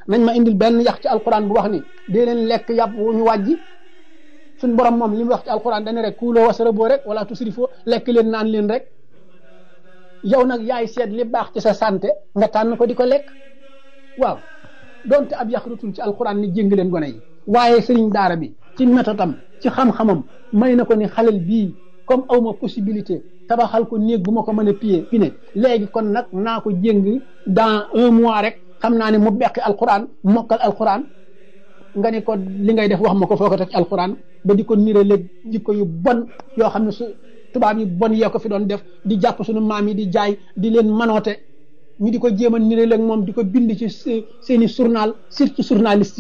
nañ ma indil benn yax ci alquran bu wax ni dee leen lekk yàpp wu ñu wàjji suñ borom moom li mu wax ci alquran dañu rek kuuloo wasaraboo rek wala tusrifoo lekk leen naan leen rek yow nag yaay seet li baax ci sa santé nga tànn ko di ko lekk waaw donte ab yax rutul ci alquran ni jéng leen gone yi waaye sëriñ daara bi ci métodam ci xam-xamam may na ko ni xalel bii comme awma possibilité tabaxal ko néeg bu ma ko mën a pine léegi kon nag naa ko jéng dans 1 mois rek xam naa ne mu beqi alquran mokkal alquran nga ni ko li ngay def wax ma ko foo ko teg ci alquran ba di ko nirale jikko yu bon yoo xam ne su tubaab yi bon yee ko fi doon def di jàpp suñu maam yi di jaay di leen manoote ñu di ko jéem a nirale ak moom di ko bind ci seeni journal surtout journaliste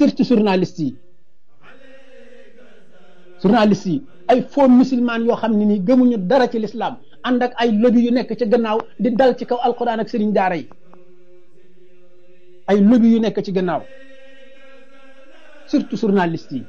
yi ay faux musulman yoo xam ne nii gëmuñu dara ci l'islam ànd ak ay lobby yu nekk ci gannaaw di dal ci kaw alquran ak sëriñ daara yi ay lobby yu nekk ci gannaaw surtout journaliste yi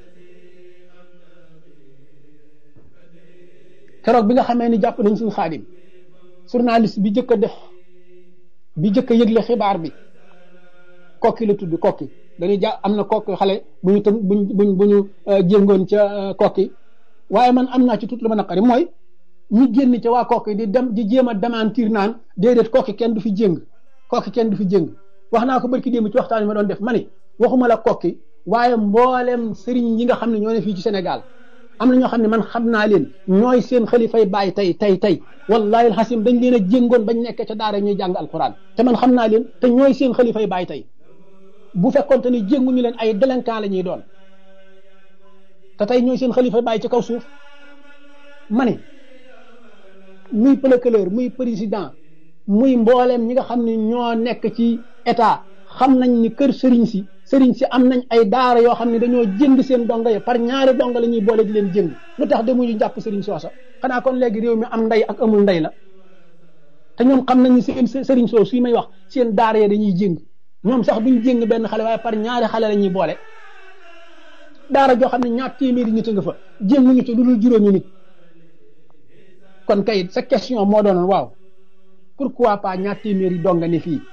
keroog bi nga xamee ni jàpp nañ suñu xaadim journaliste bi jëkk a def bi jëkk a yëgle xibaar bi kokki la tudd kokki dañuy am na kokki xale bu ñu jéngoon ca kokki waaye man am naa ci tout lu ma naqari mooy ñu génn ca waa kokki di dem di jéem a démentir naan déedéet kokki kenn du fi jéng wax naa ko barki démb ci waxtaan yi ma doon def ma ni waxuma la kokki waaye mboolem sëriñ yi nga xam ne ñoo ne fii ci Sénégal am na ñoo xam ne man xam naa leen ñooy seen xalifay bàyyi tey wallahi alxasim dañ leen a jéngoon bañ nekk ca daara ñuy jàng alquran te man xam naa leen te ñooy seen xalifay bàyyi tey bu fekkoonte ni jénguñu leen ay délinquant la ñuy doon te tey ñooy seen xalifay bàyyi ci kaw suuf ma ne muy procureur muy président muy mbooleem ñi nga xam ne ñoo nekk ci état xam nañ ni kër sëriñ si am nañ ay daara yoo xam ne dañoo jënd seen donga yi par ñaari donga la ñuy boole di leen jënd lu tax demuñu jàpp sëriñ soosa xanaa kon léegi réew mi am ndey ak amul ndey la te ñoom xam nañ ni seen sëriñ soosu suy may wax seen daara ya dañuy jëng ñoom sax duñ jëng benn xale waaye par ñaari xale la ñuy boole daara joo xam ne ñaar téeméeri nit a nga fa jënguñu ci lu dul juróomi nit kon kay sa question moo doonoon waaw pourquoi pas ñaar téeméeri donga ne fii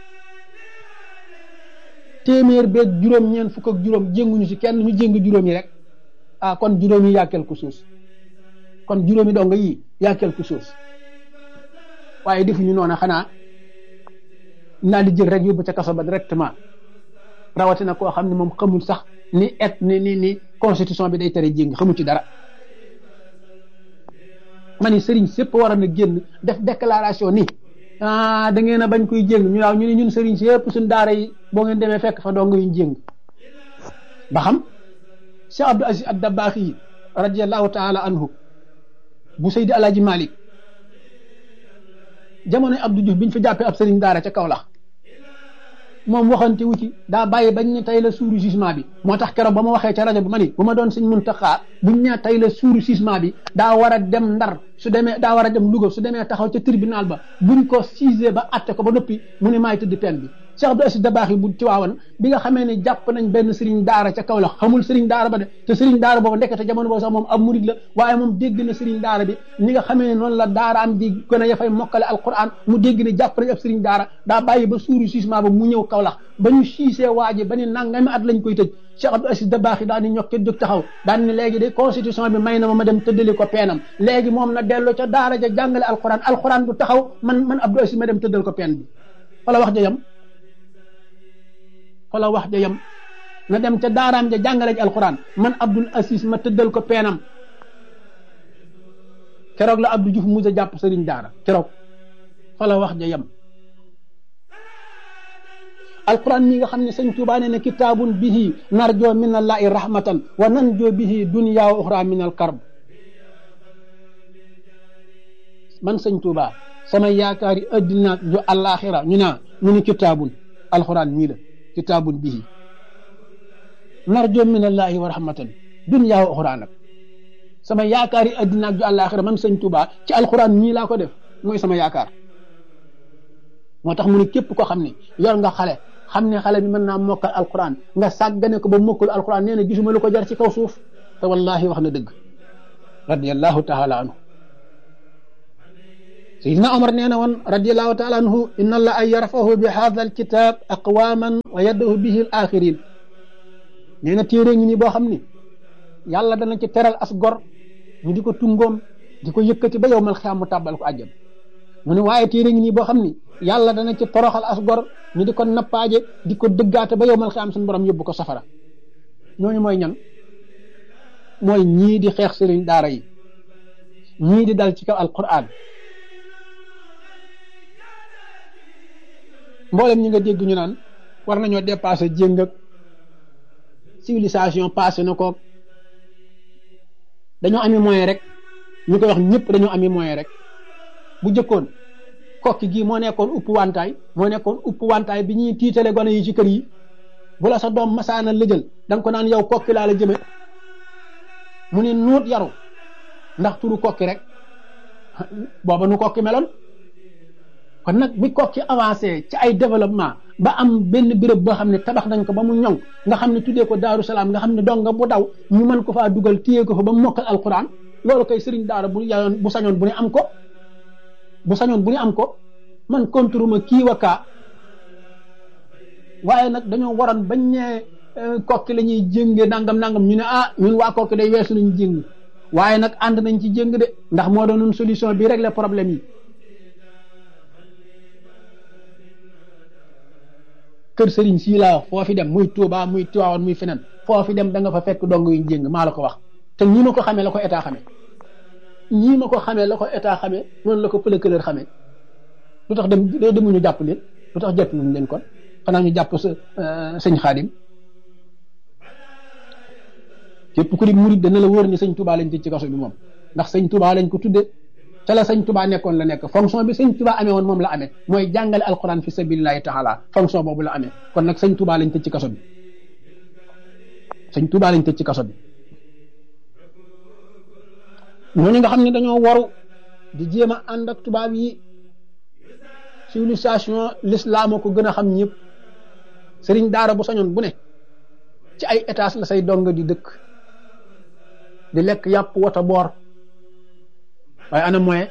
téeméer beeg juróom-ñeent fukk ak juróom jénguñu ci kenn ñu jéng juróomi rek kon juróomi yaa quelque chose kon juróomi donga yi yaa quelque chose waaye defuñu noonu xanaa naa di jël rek yóbbu ca kaso ba directement rawatina koo xam ne moom xamul sax ni constitution bi day tere jéng xamul ci dara ma ni sëriñ sépp war na génn def déclaration ni da ngeen a bañ koy jéng ñu waaw ñu ne ñun sëriñ si yëpp suñ daara yi boo ngeen demee fekk fa dong yuñ jéng ba xam Cheikh Abdou Aziz ad-Dabakh yi radiyallahu taala anhu bu Seydi Alaaji Malik jamonoy Abdou Diouf biñ fa jàppee ab sëriñ daara ca Kaolack moom waxante wu ci daa bàyyi bañ ne tey la suuru jugement bi moo tax keroog ba ma waxee ca rajo bi ma ni bu ma doon Sëñ Muntaxa buñ ne tey la suuru jugement bi daa war a dem Ndar su demee daa war a dem Louga su demee taxaw ca tribunal ba buñ ko siisee ba atte ko ba noppi mu ne maay tëdd peine bi Cheikh Abdou Aziz Dabakh yi bu Tiwaawan bi nga xamee ne jàpp nañ benn sëriñ daara ca Kaolack xamul sëriñ daara ba de te sëriñ daara boobu ndekete jamono boobu sax moom ab murid la waaye moom dégg na sëriñ daara bi ni nga xamee ne noonu la daaraam di gën a yafay mokkale alquran mu dégg ne jàpp nañ ab sëriñ daara daa bàyyi ba suuru jugement ba mu ñëw Kaolack ba ñu siisee waaji ba ni nangami at lañ koy tëj Cheikh Abdou Aziz Dabakh yi daal di ñokket jóg taxaw daal ni léegi de constitution bi may na ma dem tëddali ko peenam léegi moom na dellu ca daara ja jàngale alquran du taxaw man Abdou Aziz ma dem tëddal ko peen bi wala wax ja yam na dem ca daaraam ja jàngale ji alquran man Abdou Aziz ma tëddal ko peenam keroog la Abdou Diouf musa jàpp sëriñ daara keroog fa la wax ja yam alquran mi nga xam ne sëñ Tuubaa nee na kitaabun bihi narjoo min allahi rahmatan wa nanjoo bihi dunya wa uxra min al karb man sëñ Tuubaa sama yaakaari addina ju àllaaxira ñu ni kitaabun alquran mii la kitaabun bihi narjoo min allahi wa rahmatan dunya wa uxra nag sama yaakaari addina ju àllaaxira man sëñ Tuubaa ci alquran mii laa ko def mooy sama yaakaar moo tax mu ne képp ko xam ne yor nga xale xam ne xale bi mën naa mokkal alquran nga sàggane ko ba mokkul alquran nee na gisuma lu ko jar ci kaw suuf te wallahi wax na dëgg radiyallahu taala anhu Sayyidina Omar nee na woon radiyallahu taala anhu inna allah ay yarfahu bi hadha alkitab aqwaman wa yaddahu bihi al axirin nee na téere ngi nii boo xam ni yàlla dana ci teral as gor ñu di ko tungoom di ko yëkkati ba yowmal xiyaam mu tàbbal ko àjjana mu ne waaye téere ngi nii boo xam ni yàlla dana ci toroxal as gor ñu di ko nappaaje di ko dëggaate ba yowmal xiyaam suñu borom yóbbu ko safara ñooñu mooy ñan mooy ñii di xeex sëriñ daara yi ñii di dal ci kaw alquran mboolem ñi nga dégg ñu naan war nañoo dépasser jéng ak civilisation passé na ko dañoo ami moyen rek ñu koy wax ñëpp dañoo ami moyen rek bu jëkkoon kokki gii moo nekkoon upp wantaay bi ñuy tiitale gone yi ci kër yi bu la sa doom masaana lëjël da nga ko naan yow kokki laa la jëme mu ne nuut yaru ndax turu kokki rek booba nu kokki meloon kon nag bi kokki avancé ci ay développement ba am benn béréb boo xam ne tabax nañ ko ba mu ñoŋ nga xam ne tuddee ko Daaru Salaam nga xam ne dong nga bu daw ñu mën ko faa dugal téye ko fa ba mu mokkal alquran loolu koy sëriñ daara bu yayoon bu sañoon bu ne am ko man contre ma kii wa kaa waaye nag dañoo waroon bañ ne kokki la ñuy jénge nangam ñu ne ñun waa kokki day weesu nañu jéng waaye nag ànd nañ ci jéng de ndax moo doon solution bi régler problème yi kër sëriñ sii laa wax foo fi dem muy Touba muy Tiwaawan muy feneen foo fi dem da nga fa fekk dong yuñ jéng maa la ko wax te ñii ma ko xamee la ko état xamee noonu la ko pëlëkëlër xamee lu tax demuñu jàpp leen lu tax jàppuñu leen kon xanaa ñu jàpp sëñ Xaadim képp ku di murid dana la wóor ni sëñ Touba lañ tëj ci kaso bi moom ndax sëñ Touba lañ ko tudde ca la sëñ Touba nekkoon la nekk fonction bi sëñ Touba amee woon moom la amee mooy jàngale alquran fi sabilillahi taala fonction boobu la amee kon nag sëñ Touba lañ tëj ci kaso bi ñooñu nga xam ne dañoo waru di jéem a ànd ak tubaab yi civilisation l'islam ko gën a xam ñëpp sëriñ daara bu sañoon bu ne ci ay étage la say dong di dëkk di lekk yàpp wata boor waaye ana moyen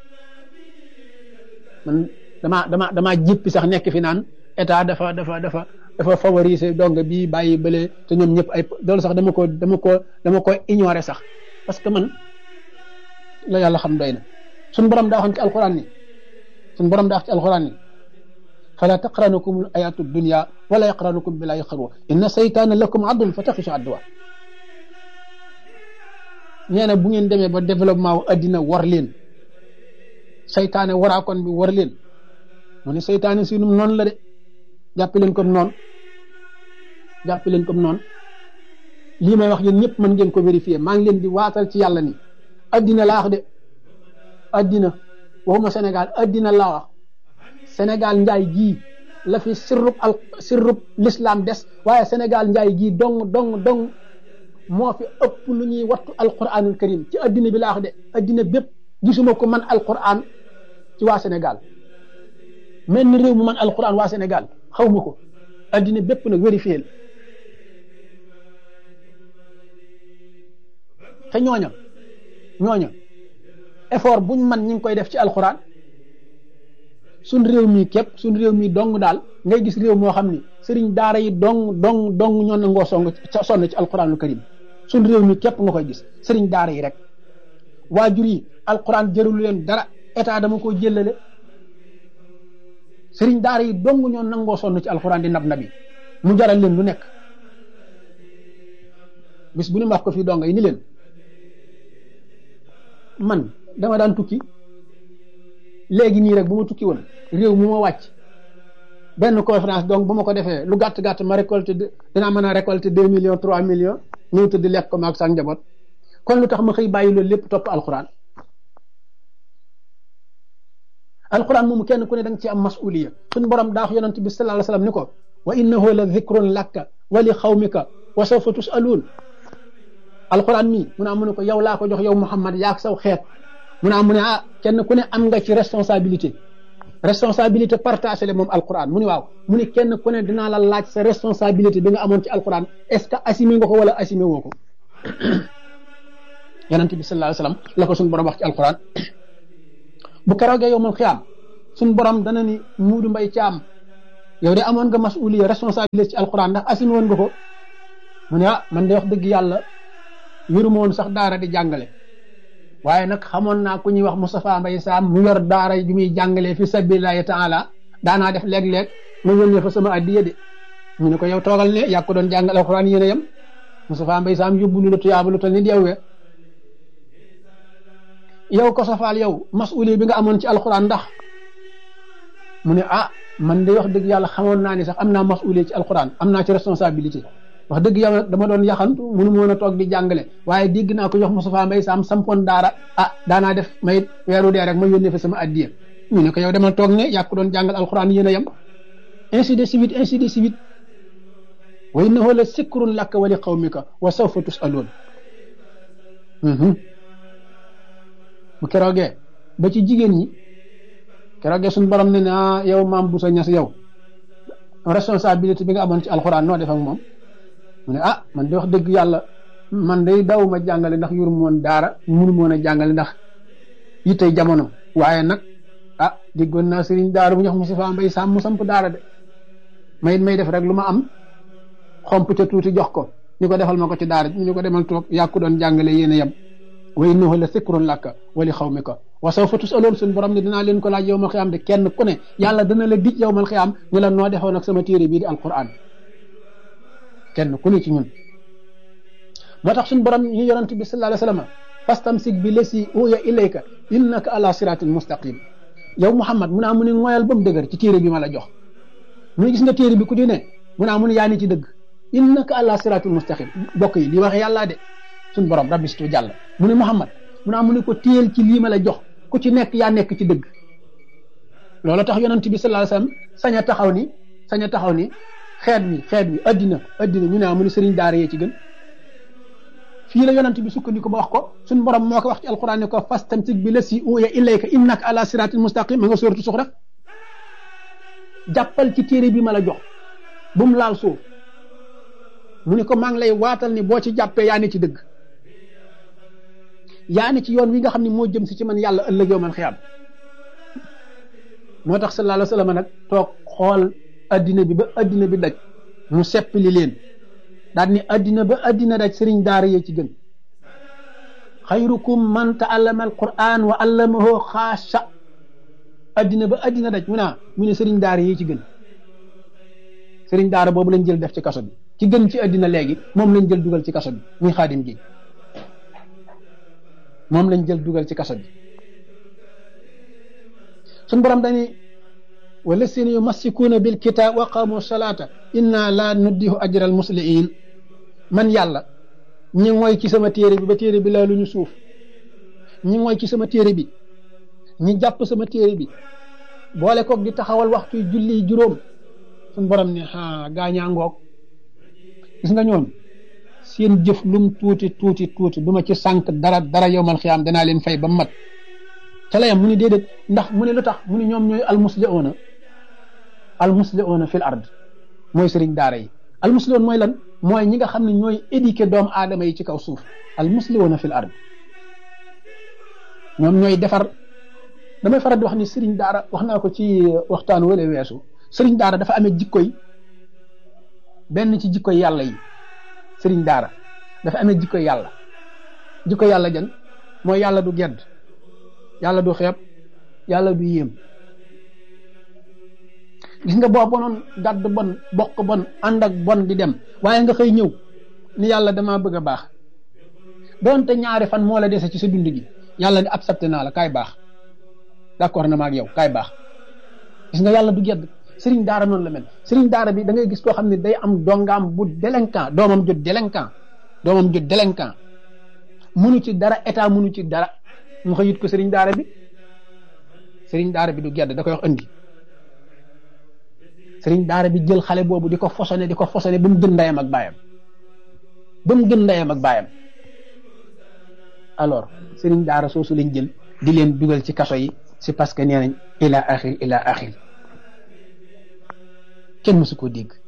man damaa jéppi sax nekk fi naan état dafa favoriser dong bi bàyyi bële te ñoom ñëpp ay loolu sax dama ko ignorer sax parce que man la yàlla xam doy na suñu borom daa waxoon ci alquran ni fala taqranukum ayatu dunya wala yaqranukum billahi xarwa inna saytaana lakum adun fa taxishu adwa nee na bu ngeen demee ba développement wu addina war leen saytaane waraakoon bi war leen mu ne saytaane si num noonu la de jàppi leen comme noonu lii may wax yéen ñëpp mën ngeen ko vérifier maa ngi leen di waatal ci yàlla ni addina laa wax de addina waxuma Sénégal addina laa wax Sénégal njaay gii la fi sirrub l'islam des waaye Sénégal njaay gii dong moo fi ëpp lu ñuy wattu alquranul karim ci addina bi laa wax de addina bépp gisuma ko man alquran ci waa Sénégal mel ni réew mu man alquran waa Sénégal xaw ma ko addina bépp nag vérifié te ñooña effort buñ man ñi ngi koy def ci alquran suñ réew mi képp suñ réew mi dong daal ngay gis réew moo xam ni sëriñ daara yi dong ñoo nangoo sonn ci alquranul karim suñ réew mi képp nga koy gis sëriñ daara yi rek waajur yi alquran jërulu leen dara état dama ko jëlale sëriñ daara yi dong ñoo nangoo sonn ci alquran di nabi mu jaral leen lu nekk bis bu ne wax ko fii donga yi ni leen man dama daan tukki léegi nii rek bu ma tukki woon réew mu ma wàcc benn conférence donc bu ma ko defee lu gàtt ma récolté dinaa mën a récolter 2 millions 3 millions ñëw tëdd lekk ko maag sax njaboot kon lu tax ma xëy bàyyi loolu lépp topp alquran moomu kenn ku ne da nga ci am masuliya suñu borom daa wax yonent bi sallallahu alayhi wasallam ni ko wa innahu la dhikrun laka wa li xawmika wa sawfa tusaluun alquran mii mu ne ko yow laa ko jox yow Muhammad yaak saw xeet mu ne kenn ku ne am nga ci responsabilité partagée le moom alquran mu ne waaw mu ne kenn ku ne dinaa la laaj sa responsabilité bi nga amoon ci alquran est-ce que assumé nga ko wala assumé woo ko yonent bi sallallahu alayhi wasallam la ko suñu borom wax ci alquran bu keroogee yowmal xiyaam suñ borom dana ni Muudu Mbay Caam yow de amoon nga masuliya responsabilité ci alquran ndax assume woon nga ko mu ne man de wax dëgg yàlla yëruma woon sax daara di jàngale waaye nag xamoon naa ku ñuy wax Moustapha Mbay Saam mu yor daara ju muy jàngalee fi sabilillahi taala daanaa def léeg-léeg ma yónnee fa sama addiya de ñu ne ko yow toogal ne yaa ko doon jàngal alquran yéen a yem Moustapha Mbay Saam yóbbu lu la tuyaaba lu tal ni deewee yow ko safaal yow masuliya bi nga amoon ci alquran ndax mu ne man de wax dëgg yàlla xamoon naa ni sax am naa masuliya ci alquran am naa ci responsabilité wax dëgg yàlla dama doon yaxantu mënu ma woon a toog di jàngale waaye dégg naa ko jox Moustapha Mbay Saam sampoon daara daanaa def may weeru dee rek ma yónnee fa sama addiya ñu ne ko yow demal toog ne yaa ko doon jàngal alquran yéen a yem ainsi de suite ainsi de suite wa innahu la sikrun laka wa li qawmika wa sawfa tusaloon bu keroogee ba ci jigéen ñi keroogee suñu borom ne yow maam bu sa ñas yow responsabilité bi nga amoon ci alxuraan noo def ak moom mu ne man de wax dëgg yàlla man day daw ma jàngale ndax yuru moon daara munu moon a jàngale ndax yittey jamono waaye nag déggoon naa sëriñ daara bu ñu wax Moustapha Mbay Saam mu samp daara de may def rek lu ma am xomp ca tuuti jox ko ni ko defal ma ko ci daara ñu ko demal toog yàkku doon jàngale yéen a yem wa innahu la sikrun laka wa li xawmika wa sawfa tusaloon suñu borom ne dinaa leen ko laaj yowmal xiyaam de kenn ku ne yàlla dana la dij yowmal xiyaam ñu la noo defoon ak sama téere bii di alquran kenn ku ne ci ñun moo tax suñu borom ñu yonent bi sallallahu alayhi wa sallam fastamsik bi lesi uya ilayka innaka ala siratin mustaqim yow Muhammad mu ne ngoyal ba mu dëgër ci téere bi ma la jox mu ne gis nga téere bi ku di ne mu ne yaa ni ci dëgg innaka ala siratin mustaqim bokk yi li wax yàlla de suñu borom rabbi situ jàll mu ne Muhammad mu ne ko téel ci lii ma la jox ku ci nekk yaa nekk ci dëgg loolu tax yonent bi sallallahu alayhi wasallam sañ a taxaw ni xeet wi addina ñu ne mu ne sëriñ daara yee ci gën fii la yonent bi sukkandiku ba wax ko suñu borom moo ko wax ci alquran ne ko fastamsik bi lasi uya ilayka innaka ala siratin mustaqim ma nga sóoratu Suxra jàppal ci téere bi ma la jox bu mu laal suuf mu ne ko maa ngi lay waatal ni boo ci jàppee yaa ne ci dëgg yaa ne ci yoon wi nga xam ne moo jëm si ci man yàlla ëllëg yow man xiyaam moo tax sallallahu alayhi wa sallam nag toog xool addina bi ba addina bi daj mu seppali leen daal ni addina ba addina daj sëriñ daara yee ci gën xayrukum man ta'allama alquran wa allamahu xaasha addina ba addina daj mu ne sëriñ daara yee ci gën sëriñ daara boobu lañ jël def ci kaso bi ci gën ci addina léegi moom lañ jël dugal ci kaso bi muy xaadim gi moom lañ jël dugal ci kaso bi suñ borom dañuy wallasina yumassikuuna bil kitaab wa qaamu salaata inna la nuddihu ajral musliin man yàlla ñi mooy ci sama téere bi ba téere bi laa lu ñu suuf ñi mooy ci sama téere bi ñi jàpp sama téere bi boole koog di taxawal waxtu julli juróom suñ borom ne gaañaa ngoog gis nga ñoom seen jëf lum tuuti du ma ci sànq dara yowmal xiyaam danaa leen fay ba mat ca la yam mu ni déedéet ndax mu ne lu tax mu ne ñoom ñooy almusliuna fil ard mooy sëriñ daara yi almusliun mooy lan mooy ñi nga xam ne ñooy éduquer doomu aadama yi ci kaw suuf almusliuna fil ard ñoom ñooy defar. damay faral di wax ni sëriñ daara wax naa ko ci waxtaan wala weesu sëriñ daara dafa amee jikkoy benn ci jikkoy yàlla yi sëriñ daara dafa amee jikkoy yàlla jan mooy yàlla du gedd yàlla du xeeb yàlla du yéem gis nga boo bonoon gàdd bon bokk bon ànd ak bon di dem waaye nga xëy ñëw ni yàlla damaa bëgg a baax doonte ñaari fan moo la dese ci sa dund gi yàlla ni accepté naa la kaay baax d'accord na ma ak yow kaay baax gis nga yàlla du gedd sëriñ daara noonu la mel sëriñ daara bi da ngay gis koo xam ne day am dongaam bu délinquant doomam jot délinquant munu ci dara état munu ci dara mu xëyit ko sëriñ daara bi du gedd da koy wax andi sëriñ daara bi jël xale boobu di ko fosone ba mu gën ndeyam ak baayam alors sëriñ daara soosu lañ jël di leen dugal ci kaso yi c'est parce que nee nañ ila axir kenn mësu koo dégg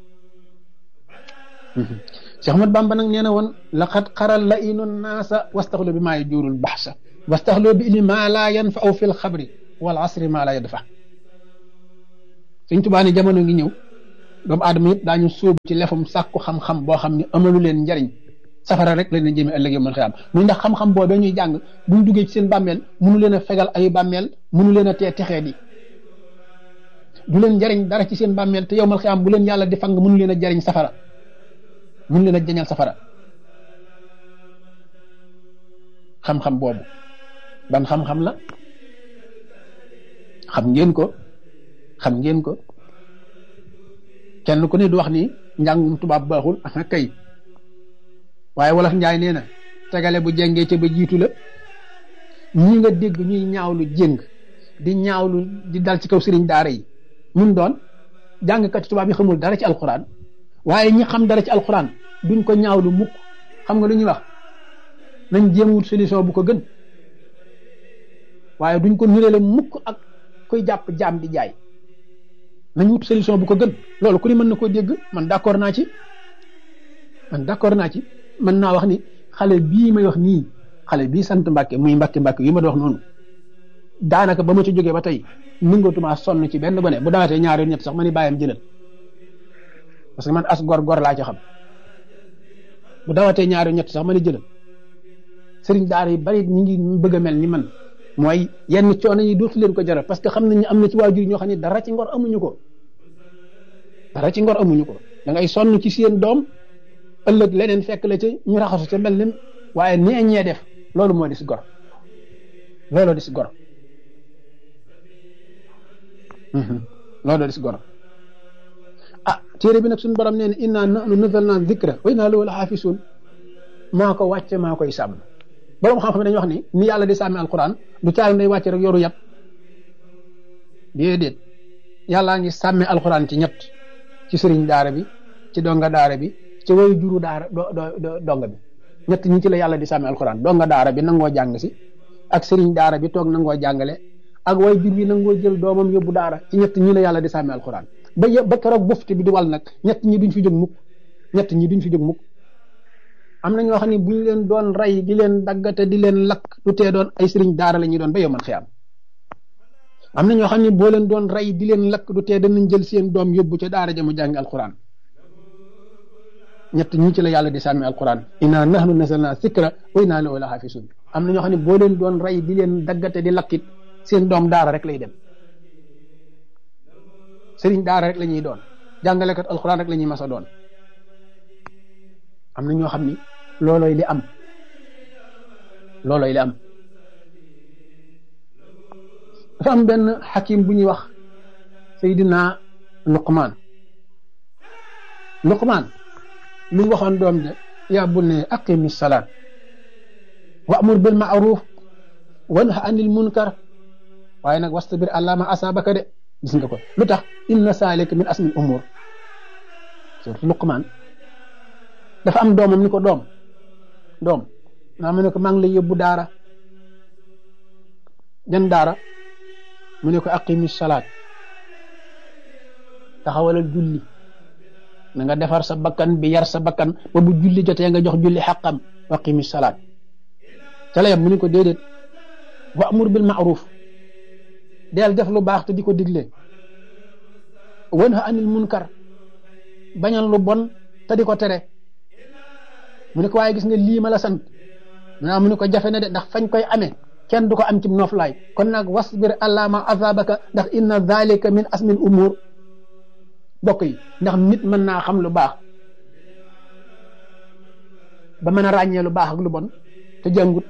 Cheikh Ahmad Bamba nag nee na woon laqad xaral la inu naasa wastaxlu bi maa yajuurul baxsa wastaxlu bi ilmi maa laa yanfa'u fil xabri wal asri ma la yadfa Sëñ Tuubaa ne jamono ngi ñëw doomu aadama yëpp daañu sóobu ci lefum sàkku xam-xam boo xam ne amalu leen njariñ safara rek lañ leen jëmee ëllëg yow mën xëy am muy ndax xam-xam boobee ñuy jàng buñ duggee ci seen bàmmeel mënu leen a fegal ay bàmmeel mënu leen a tee texee di du leen jariñ dara ci seen bàmmeel te yow mal xëy am bu leen yàlla di fang mënu leen a jariñ safara mënu leen a jañal safara xam-xam boobu ban xam-xam la xam ngeen ko kenn ku ne du wax ni njàngum tubaab baaxul ah kay waaye wolof njaay nee na tegale bu jengee ca ba jiitu la ñi nga dégg ñuy ñaawlu jéng di ñaawlu di dal ci kaw sëriñ daara yi mun doon jàngkat tubaab yi xamul dara ci alxuraan waaye ñi xam dara ci alxuraan duñ ko ñaawlu mukk xam nga lu ñuy wax nañ jéem wut solution bu ko gën waaye duñ ko nirale mukk ak koy jàpp jaam di jaay nañ wut solution bu ko gën loolu ku ni mën na koo dégg man d'accord naa ci mën naa wax ni xale bii may wax nii xale bii sant Mbàkke muy Mbàkke yi ma doon wax noonu daanaka ba ma ci jógee ba tey nangatumaa sonn ci benn gone bu dawatee ñaari ñett sax ma ni bàyyam jëlal parce que man as gor laa ci xam bu dawatee ñaari ñett sax ma ni jëlal sëriñ daara yi bari ñi ngi bëgg a mel ni man mooy yenn coono yi dootu leen ko jaral parce que xam nañ ne am na ci waajur ñoo xam ne dara ci ngor amuñu ko da ngay sonn ci seen doom ëllëg leneen fekk la ci ñu raxasu ca mel ni waaye nee ñee def loolu moo di si gor looloo di si gor téere bi nag suñu borom nee na inna nahnu nazzalna dhikra wa inna lahu lahafizun maa ko wàcce maa koy sàmm borom xam-xam dañuy wax ni yàlla di sàmmi alquran du caari day wàcce rek yoru yat déedéet yàllaa ngi sàmme alquran ci ñett ci sëriñ daara bi ci donga daara bi ci wayu juru daara donga bi ñett ñi ci la yàlla di sàmmi alquran donga daara bi nangoo jàng si ak sëriñ daara bi toog nangoo jàngale ak way jur bi nangoo jël doomam yóbbu daara ci ñett ñi la yàlla di sàmmi alquran ba keroog bufti bi di wal nag ñett ñi duñ fi jóg mukk am na ñoo xam ne bu ñu leen doon rey di leen daggate di leen lakk du tee doon ay sëriñ daara la ñuy doon ba yomal xiyam am na ñoo xam ne boo leen doon rey di leen lakk du tee danañ jël seen doom yóbbu ca daara ja mu jàngi alquran ñett ñi ci la yàlla di sàmmi alquran inna nahnu nazzalna dhikra wa inna lahu lahafizun am na ñoo xam ne boo leen doon rey di leen daggate di lakkit seen doom daara rek lay dem sëriñ daara rek la ñuy doon jàngalekat alquran rek la ñuy mas a doon am na ñoo xam ni loolooy li am dafa am benn xakim bu ñuy wax Seydina Luqmaan lu mu waxoon doom de yaa bunayya aqimi salaat wa'mur bil ma'ruf wanha anil munkar waaye nag wastabir alaa maa asaabaka de gis nga ko lu tax inna zaalika min azmil umuur surtout Luqmaan dafa am doomam ni ko doom naa mu ne ko maa ngi lay yóbbu daara den daara mu ne ko aqimi salaat taxawalal julli na nga defar sa bakkan bi yar sa bakkan ba bu julli jotee nga jox julli xaqam aqimi salaat ca la yam mu ne ko déedéet wa amur bil ma'ruf deel def lu baax te di ko digle wanha anil munkar bañal lu bon te di ko tere mu ne ko waaye gis nga lii ma la sant mu ne ko jafe na de ndax fañ koy amee kenn du ko am ci noflaay kon nag wasbir alaa maa asaabaka ndax inna zalika min asmil umur bokk yi ndax nit mën naa xam lu baax ba mën a ràññee lu baax ak lu bon te jàngut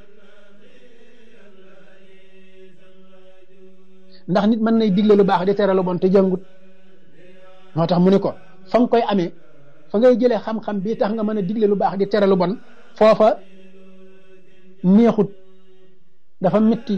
ndax nit mën nay digle lu baax di tere lu bon te jàngut moo tax mu ne ko fa nga koy amee fa ngay jëlee xam-xam bii tax nga mën a digle lu baax di tere lu bon foofa neexut dafa metti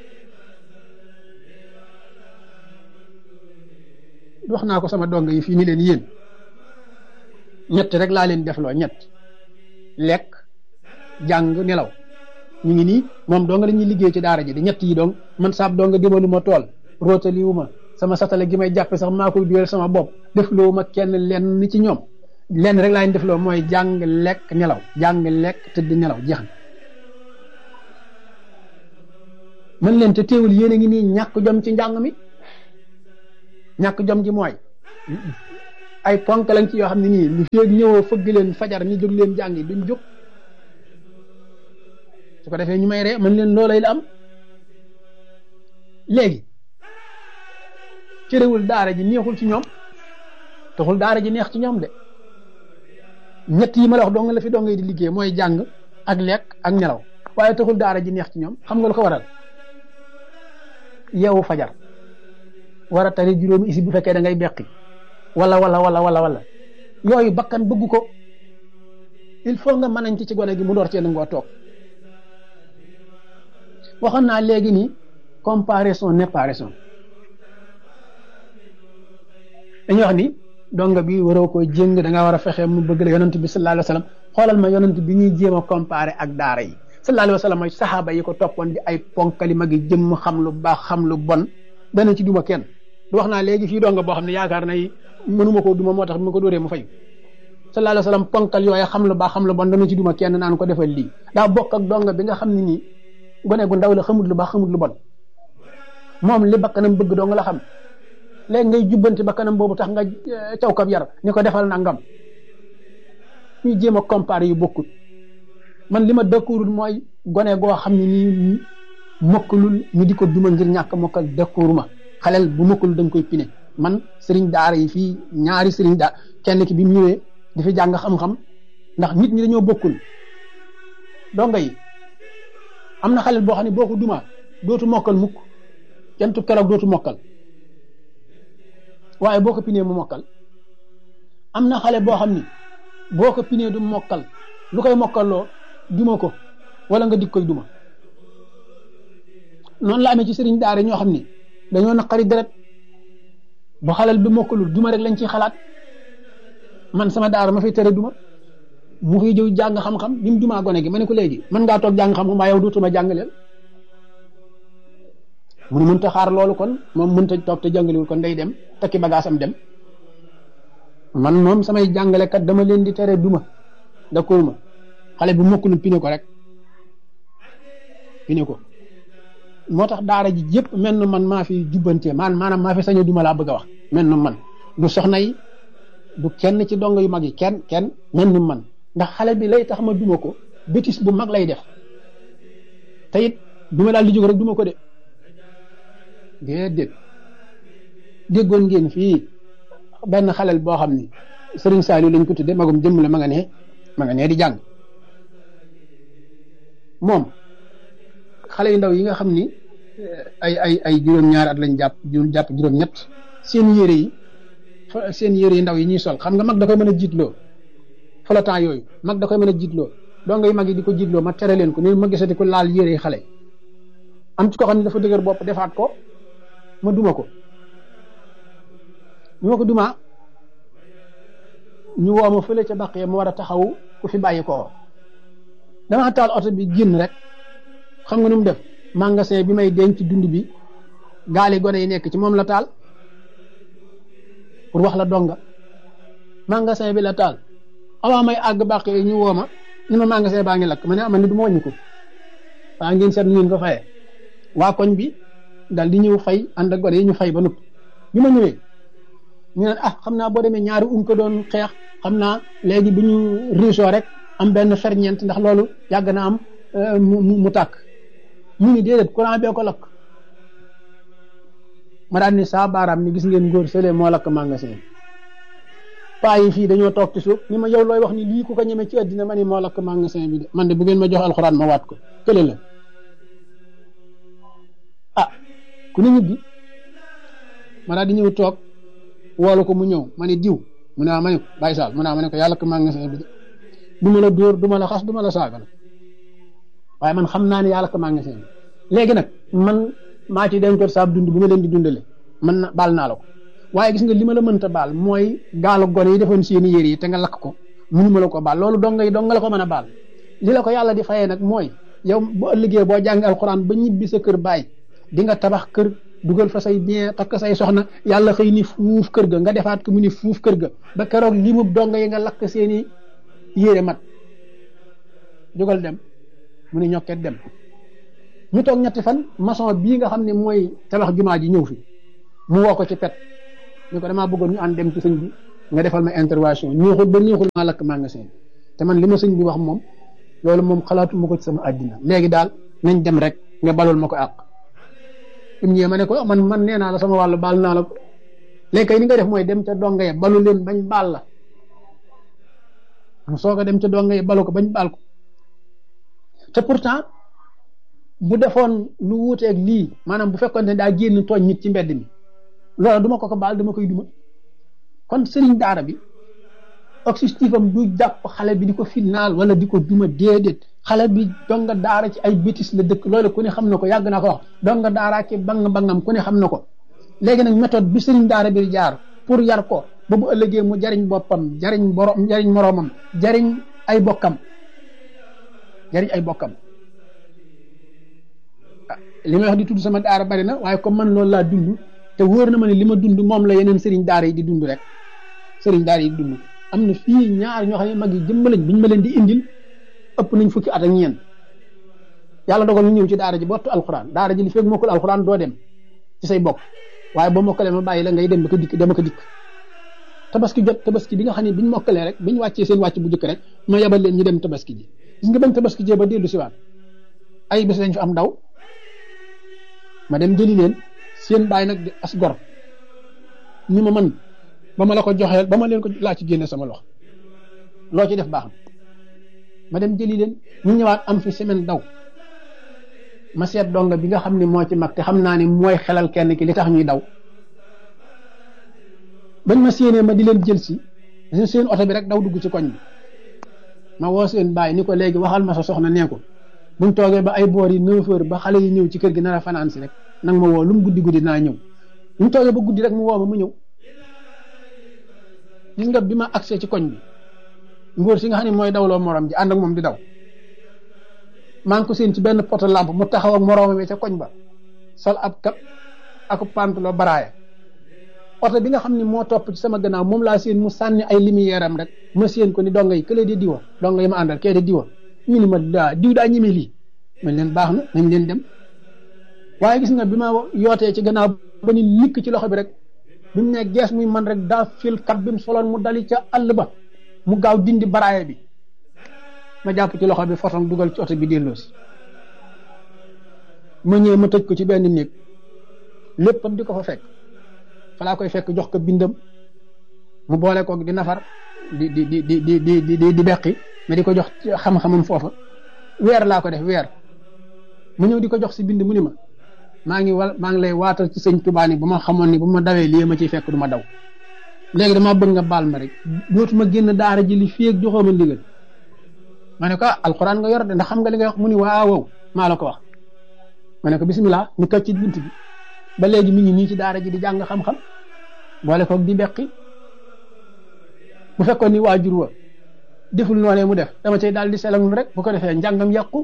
wax naa ko sama dong yi fii ni leen yéen ñett rek laa leen defloo ñett lekk jàng nelaw ñu ngi nii moom dong la ñuy liggéey ci daara ji di ñett yi dong man saab dong dimalu ma tool rootaliwu ma sama satale gi may jàppe sax maa koy duyal sama bopp defloo ma kenn lenn ci ñoom lenn rek laa leen defloo mooy jàng lekk nelaw jàng lekk tëdd nelaw jeex na mën leen te teewul yéen a ngi nii ñàkk jom ci njàng mi. ñàkk jom ji mooy ay ponk lañ ci yoo xam ne nii lu feeg ñëwoo fëgg leen fajar ñu jóg leen jàngi duñ jóg su ko defee ñu may ree mën leen loolay la am. léegi cërewul daara ji neexul ci ñoom taxul daara ji neex ci ñoom de ñett yi ma la wax dong la fi dong di liggéey mooy jàng ak lekk ak nelaw waaye taxul daara ji neex ci ñoom xam nga lu ko waral yeewu fajar war a tari juróomi isi bu fekkee da ngay beqi wala yooyu bakkan bëgg ko il faut nga mënañ ci gone gi mu door cee nangoo toog waxoon naa léegi ni comparaison n'est pas raison dañuy wax ni donga bi waroo ko jéng da nga war a fexe mu bëgg la yonent bi sallallahu alayhi wa sallam xoolal ma yonent bi ñuy jéem a comparer ak daara yi sallallahu alayhi wa sallam mooy saxaaba yi ko toppoon di ay ponkali magi jëmm xam lu baax xam lu bon dana ci duma kenn du wax naa léegi fii donga boo xam ne yaakaar na mënuma koo duma moo tax bi ma ko dóoree mu fay sallallahu alayhi wa sallam ponkal yooyu xam lu baax xam lu bon dana ci duma kenn naan ko defal lii daa bokk ak donga bi nga xam ne nii gone gu ndaw la xamut lu baax xamut lu bon moom li bakkanam bëgg dong la xam léegi ngay jubbanti bakkanam boobu tax nga caw kab yar ni ko defal nangam ñuy jéem a comparer yu bokkut man li ma dëkkuwul mooy gone goo xam ne nii mokkalul ñu di ko duma ngir ñàkk mokkal dëkkuwuma xaleel bu mokkalul dañ koy pine man sëriñ daara yi fii ñaari sëriñ daara kenn ki bi mu ñëwee di fi jàng xam-xam ndax nit ñi dañoo bokkul donga yi am na xaleel boo xam ne boo ko duma dootu mokkal mukk kentu keroog dootu mokkal waaye boo ko pinee mu mokkal am na xale boo xam ni boo ko pinee du mokkal lu koy mokkalloo duma ko wala nga dik koy duma noonu la amee ci sëriñ daara ñoo xam ni dañoo naqari deret bu xalal bi mokkalul duma rek lañ ciy xalaat man sama daara ma fay tere duma mu fiy jëw jàng xam-xam bi mu dumaa gone gi ma ne ko léegi mën ngaa toog jàng xam-xam waaye yow dootuma jàngaleel mun mënta xaar loolu kon moom mënta toog te jàngaliwul kon day dem takki bagaasam dem man moom samay jàngalekat dama leen di tere duma d'accord ma xale bu mokkulul pine ko rek pine ko moo tax daara ji yëpp mel na man maa fi jubbantee maanaam maa fi saño duma laa bëgg a wax mel na man du soxna yi du kenn ci dong yu mag yi kenn mel na man ndax xale bi lay tax ma duma ko bétis bu mag lay def te it duma daal di jóg rek duma ko de déedéet déggoon ngeen fii benn xalel boo xam ni Serigne Saliou lañ ko tudde magum jëmm la ma nga nee di jàng moom xale yu ndaw yi nga xam ni ay juróom-ñaari at lañ jàpp juróom-ñett seen yére yi ndaw yi ñuy sol xam nga mag da koy mën a jiitloo flottant yooyu mag da koy mën a jiitloo doo ngay mag yi di ko jiitloo ma tere leen ko ni ma gisati ko laal yére yi xale am ci ko xam ne dafa dëgër bopp defaat ko ma duma ko ñu ma ko dumaa ñu woo ma fële ca baqee ma war a taxaw ku fi bàyyi ko dama taal oto bi génn rek xam nga nu mu def magasin bi may denc dund bi gaali gone yi nekk ci moom la taal pour wax la donga magasin bi la taal avant may àgg baqee ñu woo ma ni ma magasin baa ngi lakk ma ne ama ni du ma wàññi ko waa ngeen seet ngeen ko fayee waa koñ bi dal di ñëw fay ànd ak gone yi ñu fay ba noppi bi ma ñëwee ñu ne xam naa boo demee ñaari ko doon xeex xam naa léegi bu ñu riisoo rek am benn ferñeent ndax loolu yàgg na am mu tàkk ñu ni déedéet courant bee ko lakk ma daan ni saa baaraam ni gis ngeen góor sële moo lakk magasin paa yi fii dañoo toog ci suuf ni ma yow looy wax ni lii ku ko ñeme ci àddina ma ni moo lakk magasin bi de man de bu ngeen ma jox alxuraan ma waat ko kële la ku ne ñibbi ma daal di ñëw toog woolu ko mu ñëw ma ne diw mu ne ma ne ko Baye Sall mu ne ma ne ko yàlla ko magasin bi de du ma la dóor du ma la xas du ma la saaga la waaye man xam naa ne yàlla ko magasin bi léegi nag man maa ci dencoon saab dund bu ma leen di dundale man na baal naa la ko waaye gis nga li ma la mënta baal mooy gaalu gone yi defoon seeni yére yi te nga lakk ko mënu ma la ko baal loolu dong nga la ko mën a baal li la ko yàlla di fayee nag mooy yow bu ëllëgee boo jàng alxuraan ba ñibbi sa kër baay di nga tabax kër dugal fa say bien takk say soxna yàlla xëy ni fuuf kër ga nga defaat ko mu ni fuuf kër ga ba keroog limub donga yi nga lakk seeni yére mat jógal dem mu ni ñokket dem ñu toog ñetti fan maçon bii nga xam ne mooy tabax jumaa ji ñëw fi mu woo ko ci pet ñu ko damaa bëggoon ñu ànd dem ci sëñ bi nga defal ma intervention neexul ba neexul maa lakk magasin te man li ma sëñ bi wax moom loolu moom xalaatu ma ko ci sama àddina léegi daal nañ dem rek nga balul ma ko àq im ñëwee ma ne ko man nee naa la sama wàllu baal naa la ko léegi kay ni nga def mooy dem ca donga ya balu leen bañ baal la am soo ko dem ca donga ya balu ko bañ baal ko te pourtant bu defoon lu wuuteeg lii maanaam bu fekkoon ne daa génn tooñ nit ci mbedd mi loolu duma ko baal dama koy duma kon sëriñ daara bi objectif am du jàpp xale bi di ko final wala di ko duma déedéet xale bi donga daara ci ay bétis la dëkk loolu ku ne xam na ko yàgg naa ko wax donga daara ki bangam ku ne xam na ko léegi nag méthode bi sëriñ daara bi jaar pour yar ko ba bu ëllëgee mu jariñ boppam jariñ moroomam jariñ ay bokkam li may wax di tudd sama daara bari na waaye comme man loolu laa dund te wóor na ma ne li ma dund moom la yeneen sëriñ daara yi di dund rek sëriñ daara yi di dund am na fii ñaar ñoo xam ne mag yi jëmm lañ biñ ma leen di indil ëpp nañ fukki at ak ñeent yàlla dogal ñu ñëw ci daara ji bottu alxuraan daara ji li fekk mokkul alxuraan doo dem ci say bokk waaye boo mokkalee ma bàyyi la ngay dem ba ko dikk dama ko dikk tabaski jot tabaski bi nga xam ne biñ mokkalee rek biñ wàccee seen wàcc bu jëkk rek ma yebal leen ñu dem tabaski ji gis nga bañ tabaski jee ba dellu si waat ay bés lañ fi am daw ma dem jëli leen seen bàyyi nag di as gor ni ma man ba ma la ko joxeel ba ma leen ko laa ci génne sama loxo loo ci def baax na ma dem jëli leen ñu ñëwaat am fi semaine daw ma seet donga bi nga xam ne moo ci mag te xam naa ne mooy xelal kenn ki li tax ñuy daw bañ ma séenee ma di leen jël si seen oto bi rek daw dugg ci koñ bi ma woo seen bàyyi ni ko léegi waxal ma sa soxna nee ko buñ toogee ba ay boor yi 9 heures ba xale yi ñëw ci kër gi nar a fanaan si rek nag ma woo lu mu guddi naa ñëw buñ toogee ba guddi rek mu woo ma mu ñëw gis nga bi ma agsee ci koñ bi ngóor si nga xam ne mooy dawloo morom ji ànd ak moom di daw maa ngi ko seen ci benn poto lampe mu taxaw ak moroomam ca koñ ba sol ab kap ak pantalon baraaya oto bi nga xam ne moo topp ci sama gannaaw moom laa seen mu sànni ay lumière am rek ma seen ko ni donga yi këlee di diwa donga yi ma àndal kee di diwa ñu ni ma diw daa ñeme lii man leen baax na nañ leen dem waaye gis nga bi ma yootee ci gannaaw ba ni nikk ci loxo bi rek bi mu ne gees muy man rek daa fil kat bi mu soloon mu dali ca àll ba mu gaaw dindi baraaya bi ma jàpp ci loxo bi fotom dugal ci oto bi delloosi ma ñëw ma tëj ko ci benn néeg léppam di ko fa fekk fa laa koy fekk jox ko bindam mu boole koog di nafar di beqi mais di ko jox xam-xamam foofa weer laa ko def weer mu ñëw di ko jox si bind mu ni ma maa ngi lay waatal ci sëñ Tuubaa ni bu ma xamoon ni bu ma dawee lii ma ciy fekk du ma daw léegi damaa bëgg nga baal ma rek dootuma génn daara ji li fii ak joxoo ma ndigal ma ne ko alxuraan nga yor de ndax xam nga li nga wax mu ni waaw maa la ko wax ma ne ko bisimilah ñu kat ci bunt bi ba léegi mi ngi nii ci daara ji di jàng xam-xam boole koog di beqi bu fekkoon ni waajur wa deful noonee mu def dama cay daal di selagul rek bu ko defee njàngam yàqu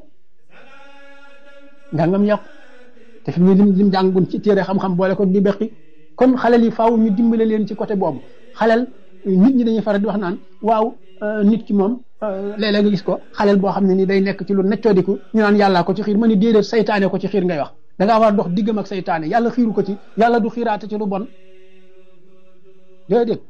te fi mu ne lim jàngun ci téere xam-xam boole koog di beqi kon xalel yi faaw ñu dimbale leen ci côté boobu xalel nit ñi dañuy faral di wax naan waaw nit ki moom léeg-léeg nga gis ko xalel boo xam ne ni day nekk ci lu neccoodiku ñu naan yàllaa ko ci xiir ma ni déedéet saytaane ko ci xiir ngay wax da ngaa war a dox diggam ak saytaane yàlla xiiru ko ci yàlla du xiiraate ci lu bon déedéet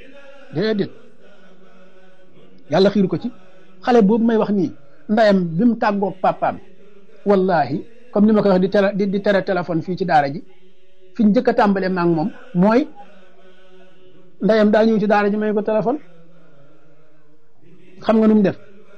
yàlla xiiru ko ci xale boobu may wax nii ndayam bi mu tàggoog papaam wallahi comme ni ma koy wax di tere téléphone fii ci daara ji fi ñu njëkk a tàmbalee ma ak moom mooy ndayam daa ñëw ci daara ji may ko téléphone xam nga nu mu def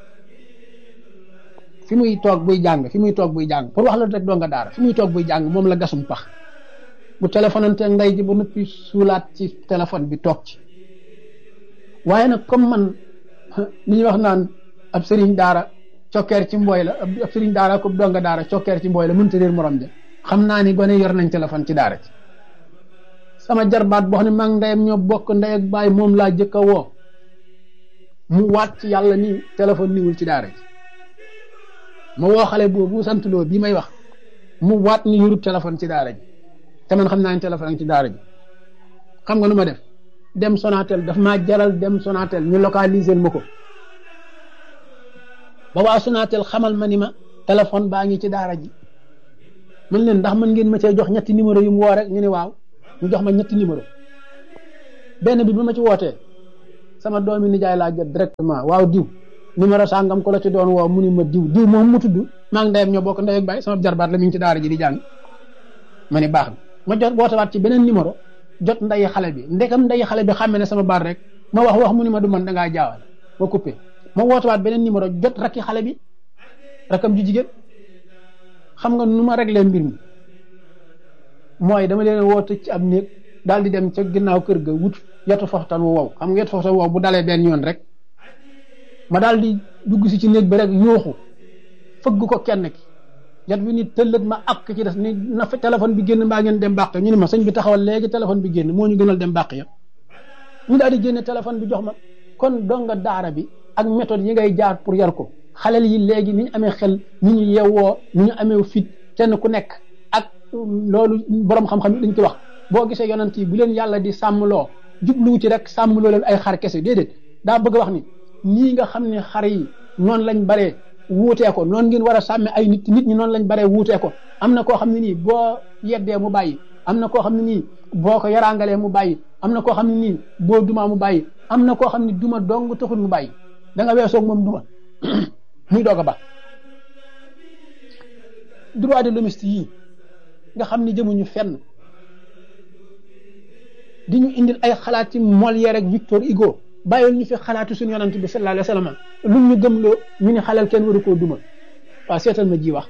fi muy toog buy jàng pour wax la rek doo nga daara fi muy toog buy jàng moom la gasum pax bu téléphonanteeg nday ji ba noppi suulaat ci téléphone bi toog ci waaye nag comme man li ñuy wax naan ab sëriñ daara cokkeer ci mbooy la ab sëriñ daara ko donga daara cokkeer ci mbooy la mënta réer morom ja xam naa ni gone yor nañ téléphone ci daara ci sama jarbaat boo xam ne maa ngi ndeyam ñoo bokk ndey ak baay moom laa jëkk a woo mu waat ci yàlla ni téléphone niwul ci daara ji ma woo xale boobu sant loo bii may wax mu waat ni yorut téléphone ci daara ji te man xam naa ni téléphone ci daara ji xam nga nu ma def dem Sonatel daf maa jaral dem Sonatel ñu localiser ma ko ba waa Sonatel xamal ma ni ma téléphone baa ngi ci daara ji man leen ndax mën ngeen ma cee jox ñetti numéro yu mu woo rek ñu ne waaw ñu jox ma ñetti numéro benn bi ma ci wootee sama doomi nijaay laa jot directement waaw diw numéro sangam ko la ci doon woo mu ni ma diw moom mu tudd maa ngi ndeyam ñoo bokk ndey ak baay sama jarbaat la mi ngi ci daara ji di jàng ma ni baax na ma jot wootewaat ci beneen numéro jot ndeyi xale bi ndekam ndeyi xale bi xàmme ne sama baat rek ma wax mu ni ma du man da ngaa jaawal ma coupé ma wootewaat beneen numéro jot rakki xale bi rakam ju jigéen xam nga nu ma réglé mbir mi mooy dama leen woote ci ab néeg daal di dem ca ginnaaw kër ga wut yetu foxtan wu wow xam nga yetu foxtan wu wow bu dalee benn yoon rek ma daal di dugg si ci néeg bi rek yuuxu fëgg ko kenn ki yat bi ni tëllët ma ak ci des ni na fa téléphone bi génn mbaa ngeen dem bàq ñu ne ma sëñ bi taxawal léegi téléphone bi génn moo ñu gënal dem bàq ya ñu daal di génne téléphone bi jox ma kon donga daara bi ak méthode yi ngay jaar pour yar ko xalel yi léegi ni ñu amee xel ni ñu yeewoo ni ñu amee fit kenn ku nekk ak loolu borom xam-xam yi dañ ci wax boo gisee yonent yi bu leen yàlla di sàmmloo jubluwu ci rek sàmmloo leen ay xar kese déedéet daa bëgg wax ni nii nga xam ne xar yi noonu lañ baree wuutee ko noonu ngeen war a sàmme ay nit ñi noonu lañ baree wuutee ko am na koo xam ne nii boo yeddee mu bàyyi am na koo xam ne nii boo ko yaraangalee mu bàyyi am na koo xam ne nii boo dumaa mu bàyyi am na koo xam ne duma dong taxul mu bàyyi da nga weesoog moom duma muy doog a ba droit de l'hommiste yii nga xam ni jëmuñu fenn di ñu indil ay xalaat ci Molière ak Victor Hugo bàyyil ñu fi xalaatu suñu yonent bi sallallahu alayhi wa sallam lu ñu gëmloo ñu ni xalal kenn waru koo duma waaw seetal ma ji wax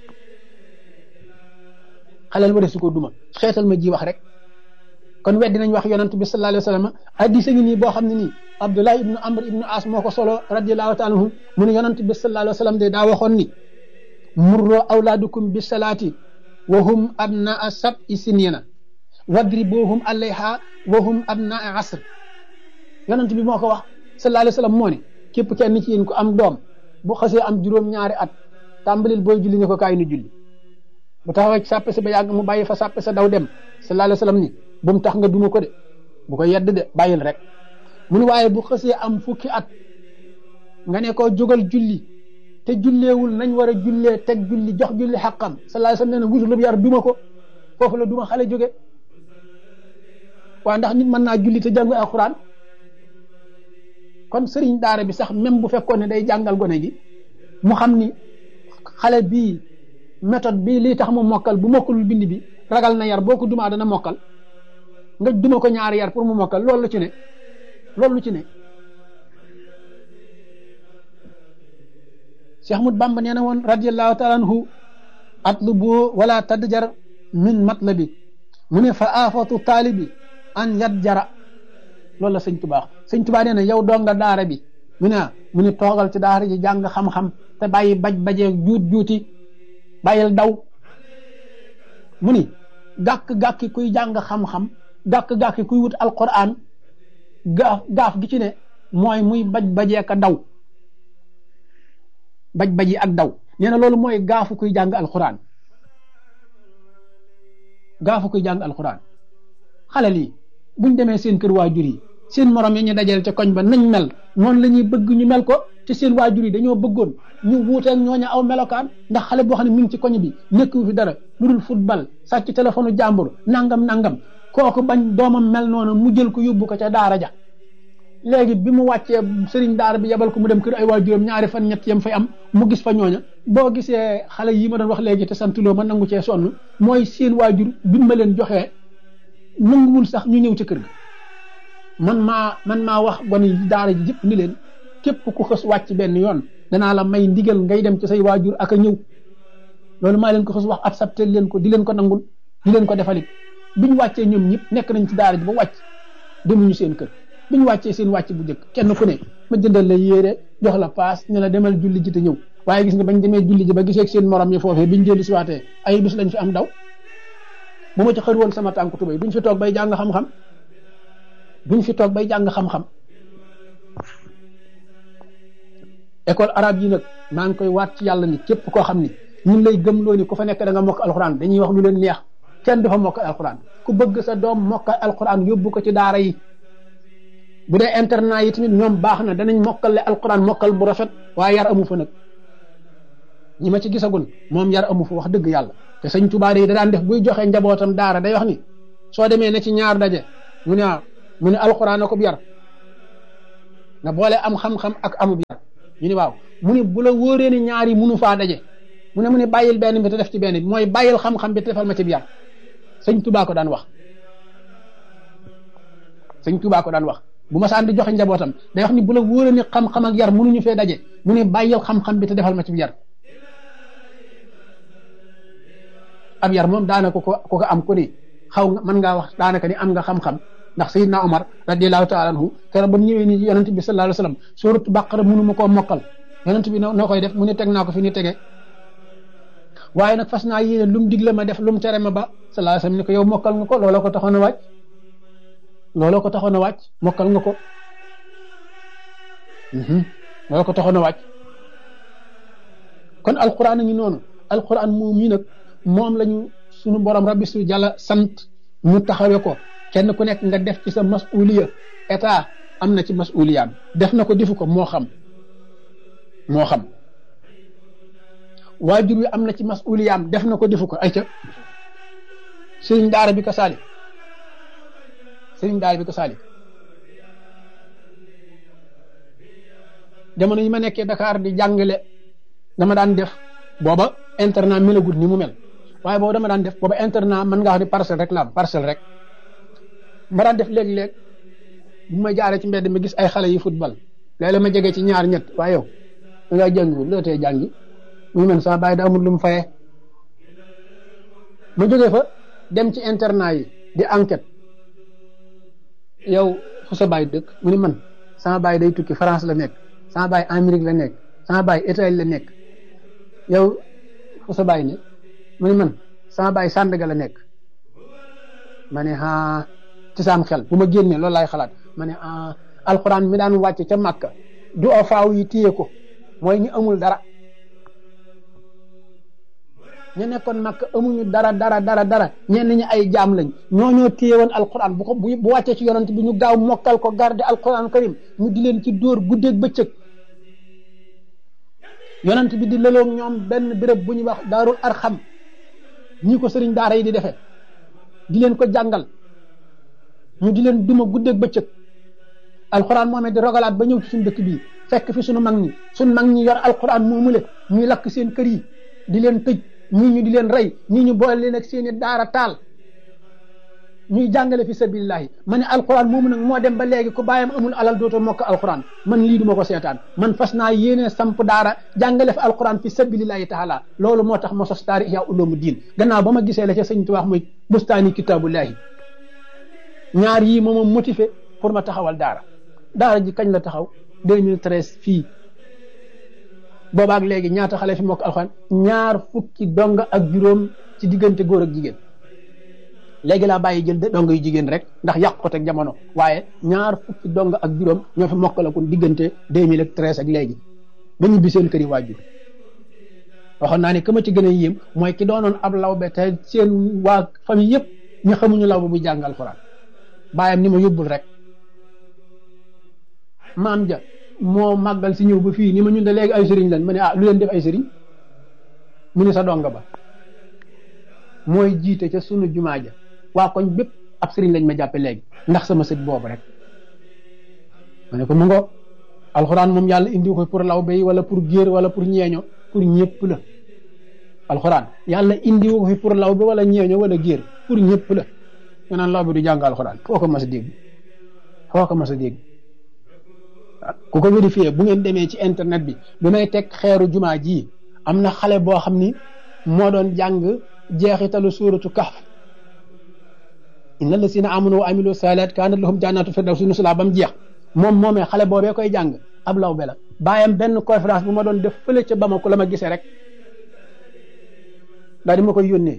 xalal waru su koo duma xeetal ma ji wax rek kon weddi nañ wax yonent bi sallallahu alayhi wa sallam hadiis ngi nii boo xam ne nii Abdullah ibnu Amr ibnu As moo ko solo radiyallahu taala anhu mu ne yonent bi sallallahu alayhi wa sallam de daa waxoon ni murroo awlaadukum bi salaati wa hum abnaa sab'i sinina wadribuhum alayha wa hum abnaa asr yonent bi moo ko wax sallallahu alayhi wa sallam moo ne képp kenn ci yéen ko am doom bu xasee am juróom-ñaari at tàmbalil booy julli ne ko kaay nu julli bu taxawee ci sàppe sa ba yàgg mu bàyyi fa sàppe sa daw dem sallallahu alayhi wa sallam ni bu mu tax nga duma ko de bu ko yedd de bàyyil rek mu ne waaye bu xasee am fukki at nga ne ko jógal julli te julleewul nañ war a jullee teg julli jox julli xaqam sallallahu alayhi wa sallam nee na wusulub yar duma ko foofu la duma xale jóge waaw ndax nit mën naa julli te jàng alxuraan kon sëriñ daara bi sax même bu fekkoon ne day jàngal gone gi mu xam ni xale bii méthode bii lii tax mu mokkal bu mokkalul bind bi ragal na yar boo ko dumaa dana mokkal nga duma ko ñaari yar pour mu mokkal loolu lu ci ne loolu lu ci ne Cheikh Ahmad Bamba nee na woon radiyallahu taala anhu atlubu wala tadjar min matlabi mu ne fa afatu taalibi an yat jara loolu la sëñ Tubaa nee na yow donga daara bi mu ne toogal ci daara ji jàng xam-xam te bàyyi bajee juuti bàyyil daw mu ni gàkk-gàkki kuy jàng xam-xam gàkk-gàkki kuy wut alquran gaaf gi ci ne mooy muy bajee ka daw baji ak daw nee na loolu mooy gaafu kuy jàng alquran xale lii buñ demee seen kër waajur yi seen morom yi ñu dajale ca koñ ba nañ mel noonu la ñuy bëgg ñu mel ko te seen waajur yi dañoo bëggoon ñu wuuteeg ñooñu aw melokaan ndax xale boo xam ne mi ngi ci koñ bi nekku fi dara lu dul football sàcc téléphone jàmbur nangam kooku bañ doomam mel noonu mu jël ko yóbbu ko ca daara ja léegi bi mu wàccee sëriñ daara bi yebal ko mu dem kër ay waajuram ñaari fan ñett yam fay am mu gis fa ñooña boo gisee xale yi ma doon wax léegi te santuloo ma nangu cee sonn mooy seen waajur bi ma leen joxee nanguwul sax ñu ñëw ca kër ga man maa wax gone yi daara ji jëpp ni leen képp ku xës wàcc benn yoon danaa la may ndigal ngay dem ci say waajur ak a ñëw loolu maa leen ko xës wax accepté leen ko di leen ko nangul di leen ko defalit bi ñu wàccee ñoom ñëpp nekk nañ ci daara ji ba wàcc demuñu seen kër bi ñu wàccee seen wàcc bu njëkk kenn ku ne ma jëndal la yére jox la paas ne la demal julli ji te ñëw waaye gis nga bañ demee julli ji ba gisee seen morom yi foofee biñ dellu si waatee ay bis lañ fi am daw bu ma ci xër woon sama tànku tubéy duñ fi toog bay jàng xam-xam école arabe yi nag maa ngi koy waat ci yàlla ni képp koo xam ni ñun lay gëmloo ni ku fa nekk da nga mokk alxuraan dañuy wax lu leen neex kenn du fa mokk alxuraan ku bëgg sa doom mokk alxuraan yóbbu ko ci daara yi bu dee internat yi tamit ñoom baax na danañ mokkale alquran mokkal bu rafet waaye yar amu fa nag ñi ma ci gisagun moom yar amu fa wax dëgg yàlla te te sëñ Tuubaa da daan def buy joxe njabootam daara day wax ni soo demee ne ci ñaar daje mu ne alxuraan a ko yar nga boole am xam-xam ak amub yar ñu ni waaw mu ni bu la wóoree ni ñaar yi munu faa daje mu ne bàyyil benn bi te def ci benn bi mooy bàyyil xam-xam bi te defal ma ci yar sëñ Tuubaa ko daan wax sëñ Tuubaa ko daan wax bu ma saan di joxe njabootam day wax ni bu la wóoree ni xam-xam ak yar mënuñu fee daje mu ne bàyyil xam-xam bi te defal ma ci yar ab yar moom daanaka ko am ko ni xaw nga mën ngaa wax daanaka ni am nga xam-xam ndax Seydina Omar radiyallahu taala anhu keroog ba mu ñëwee ni yonent bi sallallahu alayhi wasallam suuratu Baqara mënu ma koo mokkal yonent bi noo koy def mu ne teg naa ko fi ni tege waaye nag fas naa yéene lu mu digle ma def lu mu tere ma ba sallallahu alayhi wasallam ni ko yow mokkal nga ko looloo ko taxoon a wàcc mokkal nga ko looloo ko taxoon a wàcc kon alquran a ngi noonu alquran moom yi nag moom lañu sunu borom rabbi su jàlla sant ñu taxawe ko kenn ku nekk nga def ci sa masuliya état am na ci masuliyaam def na ko defu ko moo xam waajur wi am na ci masuliyaam def na ko defu ko ayca sëriñ daara bi ko saali jamono yi ma nekkee Dakar di jàngale dama daan def booba internat melagut ni mu mel waaye boobu dama daan def booba internat mën ngaa wax ni parcelle rek ma daan def léeg-léeg bu ma jaaree ci mbedd mi gis ay xale yi football léeg-léeg ma jege ci ñaar ñett waaye yow da ngaa jàngiwul loo tee jàngi muy man sama bàyyi da amul lu mu fayee ma jógee fa dem ci internat yi di enquête yow fu sa bàyyi dëkk mu ni man sama bàyyi day tukki France la nekk sama bàyyi Amérique la nekk sama bàyyi Italie la nekk yow fu sa bàyyi ne mu ni man sama bàyyi Sandaga la nekk ma ne ci saam xel bu ma génnee loolu laay xalaat ma ne alxuraan mi daan wàcce ca Makka du a faaw yi téye ko mooy ñu amul dara ñu nekkoon Makka amuñu dara ñenn ñi ay jaam lañ ñoo téye woon alxuraan bu wàccee ci yonent bi ñu gaaw mokkal ko garde alxuraan karim ñu di leen ci dóor guddeeg bëccëg yonent bi di lëloog ñoom benn béréb bu ñuy wax daarul arxam ñii ko sëriñ daara yi di defee di leen ko jàngal ñu di leen duma guddeeg bëccëg alxuraan moomee di rogalaat ba ñëw ci suñu dëkk bii fekk fi suñu mag ñi yor alxuraan moomule ñuy lakk seen kër yi di leen tëj ñii ñu di leen rey ñii ñu boole leen ak seeni daara taal ñuy jàngale fi sabilillahi ma ne alxuraan moomu nag moo dem ba léegi ku bàyyam amul alal dootoo mokk alxuraan man lii duma ko seetaan man fas naa yéene samp daara jàngale fi alxuraan fi sabilillahi taala loolu moo tax ma sos daara Ihya Ulumuddin gannaaw ba ma gisee la ca sëñ Tuubaa muy bustaani kitaabullahi ñaar yii moom a motivé pour ma taxawal daara ji kañ la taxaw 2013 fii boobaak léegi ñaata xale fi mokk alxuraan 20 dong ak juróom ci diggante góor ak jigéen léegi laa bàyyi jël dong yu jigéen rek ndax yàq ko teg jamono waaye 20 dong ak juróom ñoo fi mokkalakun diggante 2013 ak léegi ba ñibbi seen kër yi waajur waxoon naa ne ka ma ci gën a yéem mooy ki doonoon ab lawbe te seen waa famille yëpp ñu xamuñu lawbe buy jàng alxuraan bàyyam ni ma yóbbul rek maam ja moo màggal si ñëw ba fii ni ma ñun de léegi ay sëriñ lan ma ne lu leen def ay sëriñ mu ne sa donga ba mooy jiite ca sunu jumaa ja waa koñ bépp ab sëriñ lañ ma jàppe léegi ndax sama sët boobu rek ma ne ko mu ngo alxuraan moom yàlla indi ko pour lawbe yi wala pour géer wala pour ñeeño pour ñëpp la alxuraan yàlla indi ko fi pour lawbe wala ñeeño wala géer pour ñëpp la nga naan lawbe du jàng alxuraan foo ko mas a dégg ku ko vérifié bu ngeen demee ci internet bi may teg xeeru jumaa ji am na xale boo xam ni moo doon jàng jeexitalu suuratu kahf inna lasina amanu wa amilu saalihaat kaanat lahum jannaatu firdawsi nuzulaa ba mu jeex moomee xale boobee koy jàng ab lawbe la bàyyam benn conférence bu ma doon def fële ca Bamako la ma gisee rek daal di ma koy yónnee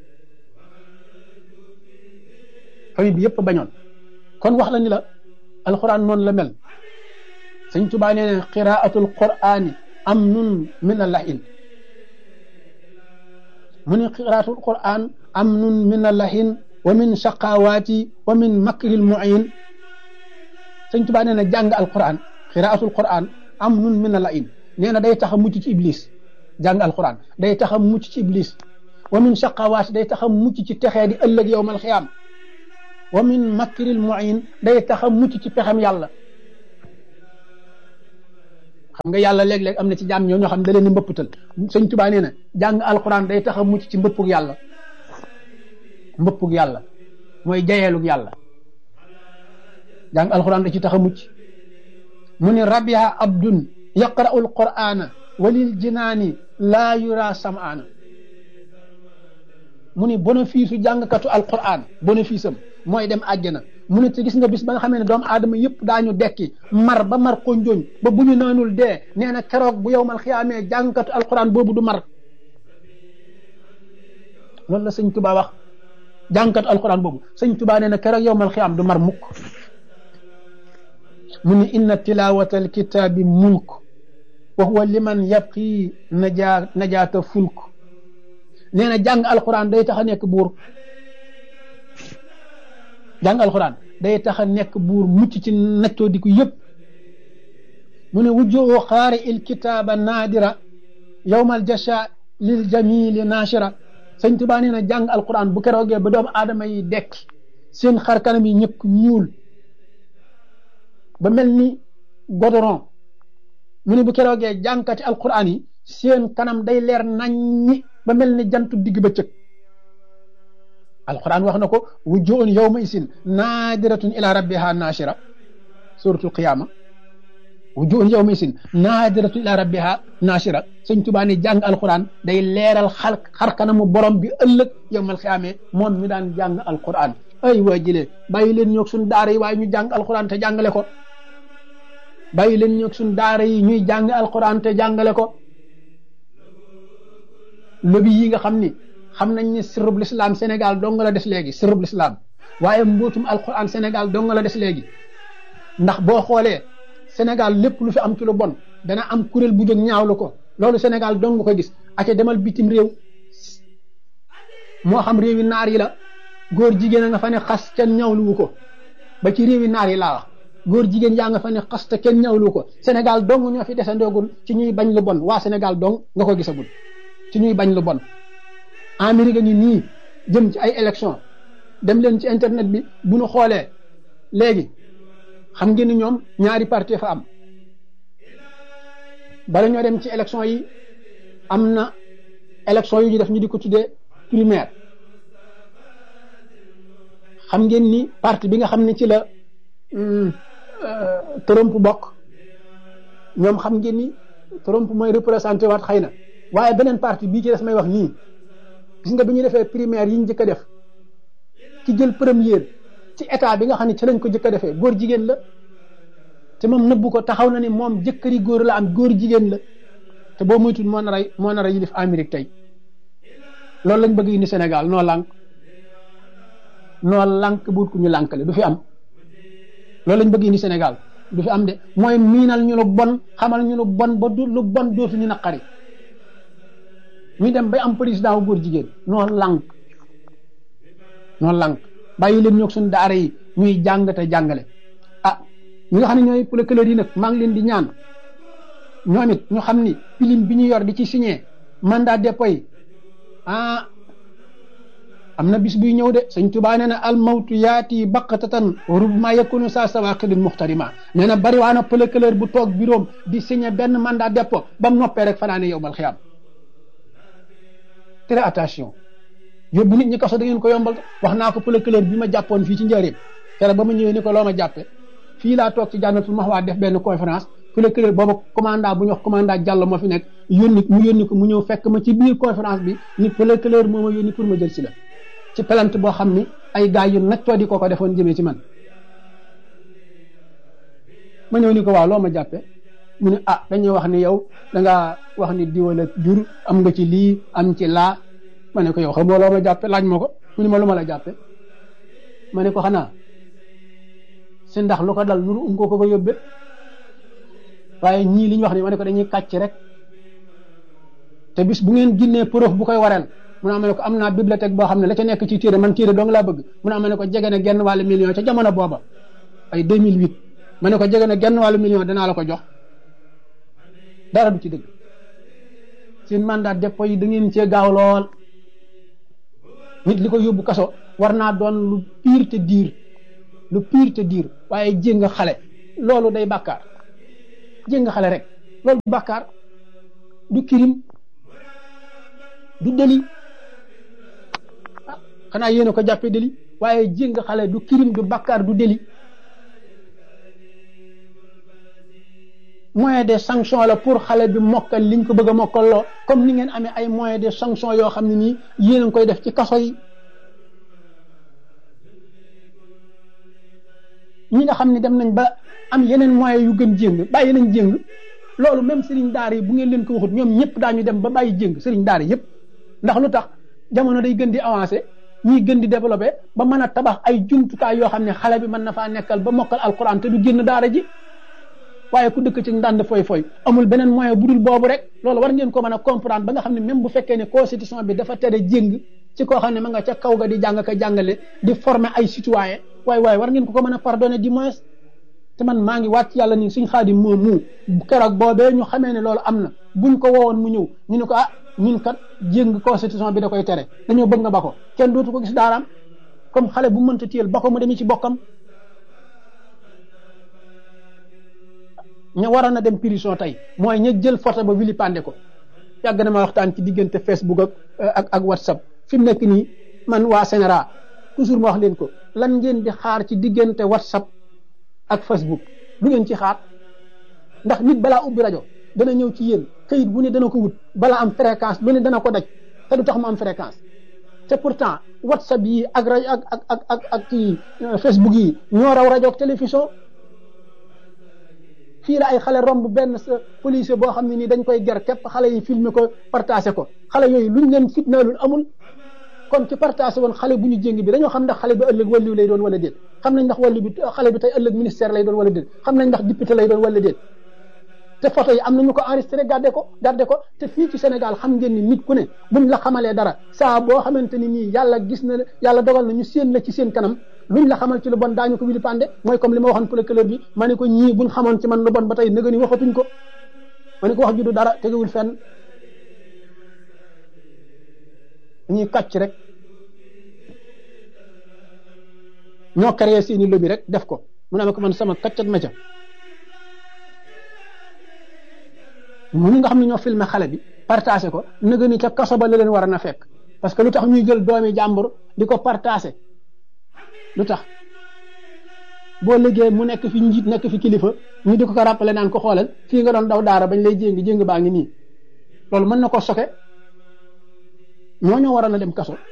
famille bi yëpp bañoon kon wax la ni la alxuraan noonu la mel sëñ Tuubaa nee na qiraatul qur'aani amnun min al-lahin mu ne qiraatul qur'aan amnun min al-lahin wa min shaqawaati wa min makril mu'in sëñ Tuubaa nee na jàng alquran qiraatul qur'aan amnun min al-lahin nee na day tax a mucc ci iblis jàng alquran day tax a mucc ci iblis wa min shaqawaat day tax a mucc ci texee di ëllëg yowmal xiyaam wa min makril muin day tax a mucc ci pexem yàlla. xam nga yàlla léeg-léeg am na ci jaam ñoo xam ne da leen di mbëppatal sëñ Tuubaa nee na jàng alquran day tax a mucc ci mbëppug yàlla. mbëppug yàlla mooy jayeelug yàlla jàng alquran da ci tax a mucc. mu ni rabiha abdun yaqra'u alqur'ana walil jinaani laa yura sam'aana. mu ni bénéfice su jàngkatu alquran bénéfice am mooy dem àjjana. mu ne te gis nga bis ba nga xamee ne doomu aadama yëpp daañu dekki mar ba mar konjooñ ba bu ñu naanul dee nee na keroog bu yowmal xiyaamee jàngkatu alquran boobu du mar. loolu la sëñ Tuubaa wax jàngkatu alquran boobu sëñ Tuubaa nee na keroog yowmal xiyaam du mar mukk. mu ni inna tilawata alkitaabi mulk wa huwa liman yabqi najaata fulk. nee na jàng alquran day tax a nekk buur. jàng alquran day tax a nekk buur mucc ci naccoo di ko yëpp. mu ne wujjoo xaari il kitaaba naadira yowmal jasha lil jamili naashira. sëñ Tuubaa nee na jàng alquran bu keroogee ba doomu aadama yi dekk seen xar kanam yi ñëkk ñuul ba mel ni godoron. mu ne bu keroogee jàngkati alquran yi seen kanam day leer naññi ba mel ni jantu digg bëccëg. alquran wax na ko wujjuun yawma isin naadiratun ila rabbiha naashira suratul qiyaama. wujjuun yawma isin naadiratun ila rabbiha naashira. sëñ Tuubaa ne jàng alquran day leeral xar kanamu borom bi ëllëg yawmal qiyaama moom mi daan jàng alquran. ay waa jëlee bàyyi leen ñoog suñu daara yi waaye ñu jàng alquran te jàngale ko. bàyyi leen ñoog suñu daara yi ñuy jàng alquran te jàngale ko. lobi yi nga xam ni xam nañ ne sirrub l'islam Sénégal dong la des léegi sirrub l'islam waaye mbootum alquran Sénégal dong la des léegi. ndax boo xoolee Sénégal lépp lu fi am ci lu bon dana am kuréel bu jóg ñaawlu ko loolu Sénégal dong nga ko gis. aca demal bitim réew moo xam réewi naar yi la góor jigéen a nga fa ne xas kenn ñaawluwu ko ba ci réewi naar yi laa wax góor jigéen yaa nga fa ne xas te kenn ñaawluwu ko. Sénégal dong ñoo fi desandoogul ci ñuy bañ lu bon waa Sénégal dong nga ko gisagul ci ñuy bañ lu bon. Amérique ngi nii jëm ci ay élection dem leen ci internet bi bu ñu xoolee léegi xam ngeen ni ñoom ñaari parti fa am. bala ñoo dem ci élection yi am na élection yu ñu def ñu di ko tuddee primaire. xam ngeen ni parti bi nga xam ne ci la Trump bokk ñoom xam ngeen ni Trump mooy représenté waat xëy na waaye beneen parti bii ci des may wax nii gis nga bi ñu defee primaire yi ñu njëkk a def ci jël première ci état bi nga xam ne ci lañ ko njëkk a defee góor jigéen la te moom nëbbu ko taxaw na ni moom jëkkëri góor la am góor jigéen la te boo moytuwul moo nar a yilif Amérique tey. loolu lañ bëgg indi Sénégal noo lànk buut ku ñu lànkale du fi am. loolu lañ bëgg indi Sénégal du fi am de mooy miinal ñu lu bon xamal ñu lu bon ba du lu bon dootu ñu naqari ñu dem bay am président wu góor jigéen noo lànk bàyyi leen ñoog suñu daara yi ñuy jàng te jàngale. ah ñi nga xam ne ñooy procureur yi nag maa ngi leen di ñaan ñoom it ñu xam ni pilim bi ñu yor di ci signé mandat dépôt yi am na bis buy ñëw de sëñ Tuubaa nee na al mawtu yaati baqatatan rubma yakunu sa sawaqidin muxtarima. nee na bari waa na procureur bu toog bureau di signé benn mandat dépôt ba mu noppee rek fanaane yowmal xiyaam. très attention yóbbu nit ñi kaso da ngeen ko yombal. wax naa ko procureur bi ma jàppoon fii ci njëriñ keroog ba ma ñëwee ni ko loo ma jàppe fii laa toog ci Jannatul Mahwa def benn conférence procureur boobu commandant bu ñu wax commandant Diallo moo fi nekk yónni ko mu ñëw fekk ma ci biir conférence bi ni procureur moo ma yónni pour ma jël si la ci plainte boo xam ni ay gars yu naccoo di ko defoon jëmee ci man. ma ñëw ni ko waaw loo ma jàppe mu ne dañuy wax ni yow da ngaa wax ni diwala jur am nga ci lii am ci laa. ma ne ko yow xamoo loo ma jàppe laaj ma ko mu ne ma lu ma la jàppe ma ne ko xanaa si ndax lu ko dal nuru ko yóbbe waaye ñii li ñu wax ni ma ne ko dañuy kàcc rek te bis bu ngeen ginnee preuve bu koy waral mu ne ma ne ko am naa bibliothèque boo xam ne la ca nekk ci téere man téere dong laa bëgg mu ne ma ne ko jege na genn wàllu million ca jamono booba ay 2008 ma ne ko jege na genn wàllu million danaa la ko jox dara du ci dëgg seen mandat dépôt yi da ngeen cee gaaw lool nit li ko yóbbu kaso war naa doon lu pire te diir waaye jéng xale loolu day bàkkaar jéng xale rek loolu du bàkkaar du crime du délit xanaa yéen a ko jàppee délit waaye jéng xale du crime du bàkkaar du délit moyen de sanction la pour xale bi mokkal liñ ko bëgg a mokkal loo comme ni ngeen amee ay moyen de sanction yoo xam ne nii yéen a ngi koy def ci kaso yi ñi nga xam ne dem nañ ba am yeneen moyen yu gën jéng bàyyi nañ jéng loolu même sëriñ daara yi bu ngeen leen ko waxut ñoom ñëpp daañu dem ba bàyyi jéng sëriñ daara yëpp ndax lu tax jamono day gën di avancé ñuy gën di développé ba mën a tabax ay jumtukaay yoo xam ne xale bi mën na faa nekkal ba mokkal alquran te du génn daara ji waaye ku dëkk ci ndànd foy amul beneen moyen bu dul boobu rek loolu war ngeen ko mën a comprendre ba nga xam ne même bu fekkee ne constitution bi dafa tere jéng ci koo xam ne ma nga ca kaw ga di jàng ka jàngale di former ay citoyen waaye war ngeen ko mën a pardonner du moins te man maa ngi wàcc yàlla ni suñ Xaadim moom mu keroog boobee ñu xamee ne loolu am na buñ ko woowoon mu ñëw ñu ne ko ñun kat jéng constitution bi da koy tere dañoo bëgg nga ba ko kenn dootu ko gis daaraam comme xale bu mënta téyel ba ko mu demee ci bokkam ña waroon a dem prison tey mooy ña jël photo ba vilipande ko yàgg na ma waxtaan ci diggante Facebook ak WhatsApp fi mu nekk nii man waa Sénéra toujours ma wax leen ko lan ngeen di xaar ci diggante WhatsApp ak Facebook lu ngeen ci xaar ndax nit balaa ubbi rajo dana ñëw ci yéen kayit bu ne dana ko wut balaa am fréquence lu ne dana ko daj te du tax mu am fréquence te pourtant WhatsApp yi ak rajo ak Facebook yi ñoo raw rajo ak télévision. fii la ay xale romb benn sa policier boo xam ne nii dañ koy ger képp xale yi filmer ko partagé ko xale yooyu luñ leen fitnaalul amul kon ci partagé woon xale bu ñu jéng bi dañoo xam ndax xale bi ëllëg wàllu lay doon wala déet xam nañ ndax wàllu bi xale bi tey ëllëg ministère lay doon wala déet xam nañ ndax député lay doon wala déet te photo yi am nañu ko enregistré garde ko te fii ci Sénégal xam ngeen ni nit ku ne buñ la xamalee dara saa boo xamante ni nii yàlla gis na yàlla dogal na ñu séen la ci seen kanam luñ la xamal ci lu bon daañu ko vilipande mooy comme li ma waxoon procureur bi ma ne ko ñii buñ xamoon ci man lu bon ba tey nëga ni waxatuñ ko ma ne ko wax ju du dara tegewul fenn ñuy kàcc rek ñoo créé seeni lobby rek def ko mu ne ma ko man sama kàccat ma ca ñi nga xam ne ñoo filmé xale bi partagé ko nëga ni ca kaso ba la leen war a na fekk parce que lu tax ñuy jël doomi jàmbur di ko partagé lu tax boo liggéey mu nekk fi njiit nekk fi kilifa ñu di ko rappelé naan ko xoolal fii nga doon daw daara bañ lay jéng baa ngi nii loolu mën na ko soke ñoo waroon a dem kaso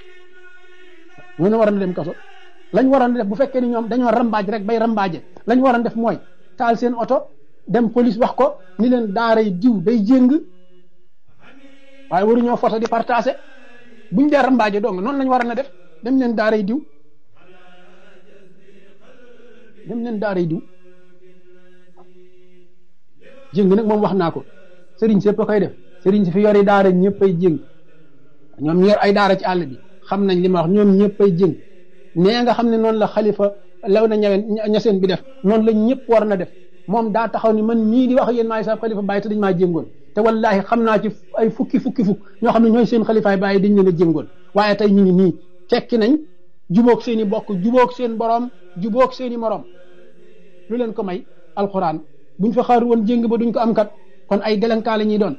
lañ waroon a def bu fekkee ni ñoom dañoo rambaaj rek bay rambaaje lañ waroon def mooy taal seen oto dem police wax ko ni leen daaray diw day jéng waaye waruñoo photo di partagé buñ dee rambaaje dong noonu lañ waroon a def dem leen daaray diw jéng nag moom wax naa ko sëriñ sépp a koy def sëriñ si fi yori daara ñëpp ay jéng ñoom ñu yor ay daara ci àll bi xam nañ li ma wax ñoom ñëpp ay jéng nee nga xam ne noonu la xalifa law na ñaseen bi def noonu la ñëpp war na def moom daa taxaw ni man mii di wax yéen maay sa xalifa bàyyi te dañ maa jéngoon te wallahi xam naa ci ay fukki ñoo xam ne ñooy seen xalifaay bàyyi dañ leen a jéngoon waaye tey ñu ngi nii fekki nañ jubóog seen i bokk jubóog seen borom jubóog seen i morom lu leen ko may alxuraan buñ fa xaar woon jéng ba duñ ko am kat kon ay délinquant la ñuy doon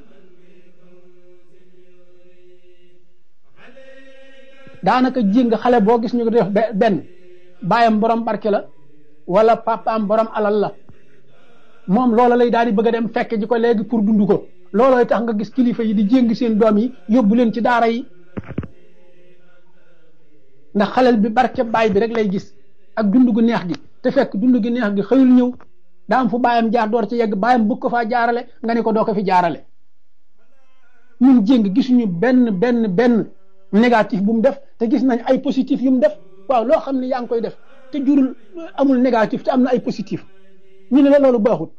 daanaka jéng xale boo gis ñu ko def benn baayam borom barke la wala papaam borom alal la moom loola lay daal di bëgg a dem fekk ji ko léegi pour dund ko loolooy tax nga gis kilifa yi di jéng seen doom yi yóbbu leen ci daara yi ndax xalel bi barke baay bi rek lay gis ak dund gu neex gi te fekk dund gu neex gi xëyul ñëw daa am fu baayam jaar door ci yegg baayam bëgg ko faa jaarale nga ne ko doo ko fi jaarale ñun jéng gisuñu benn négatif bu mu def te gis nañ ay positif yu mu def waaw loo xam ne yaa ngi koy def te jurul amul négatif te am na ay positif ñu ne la loolu baaxut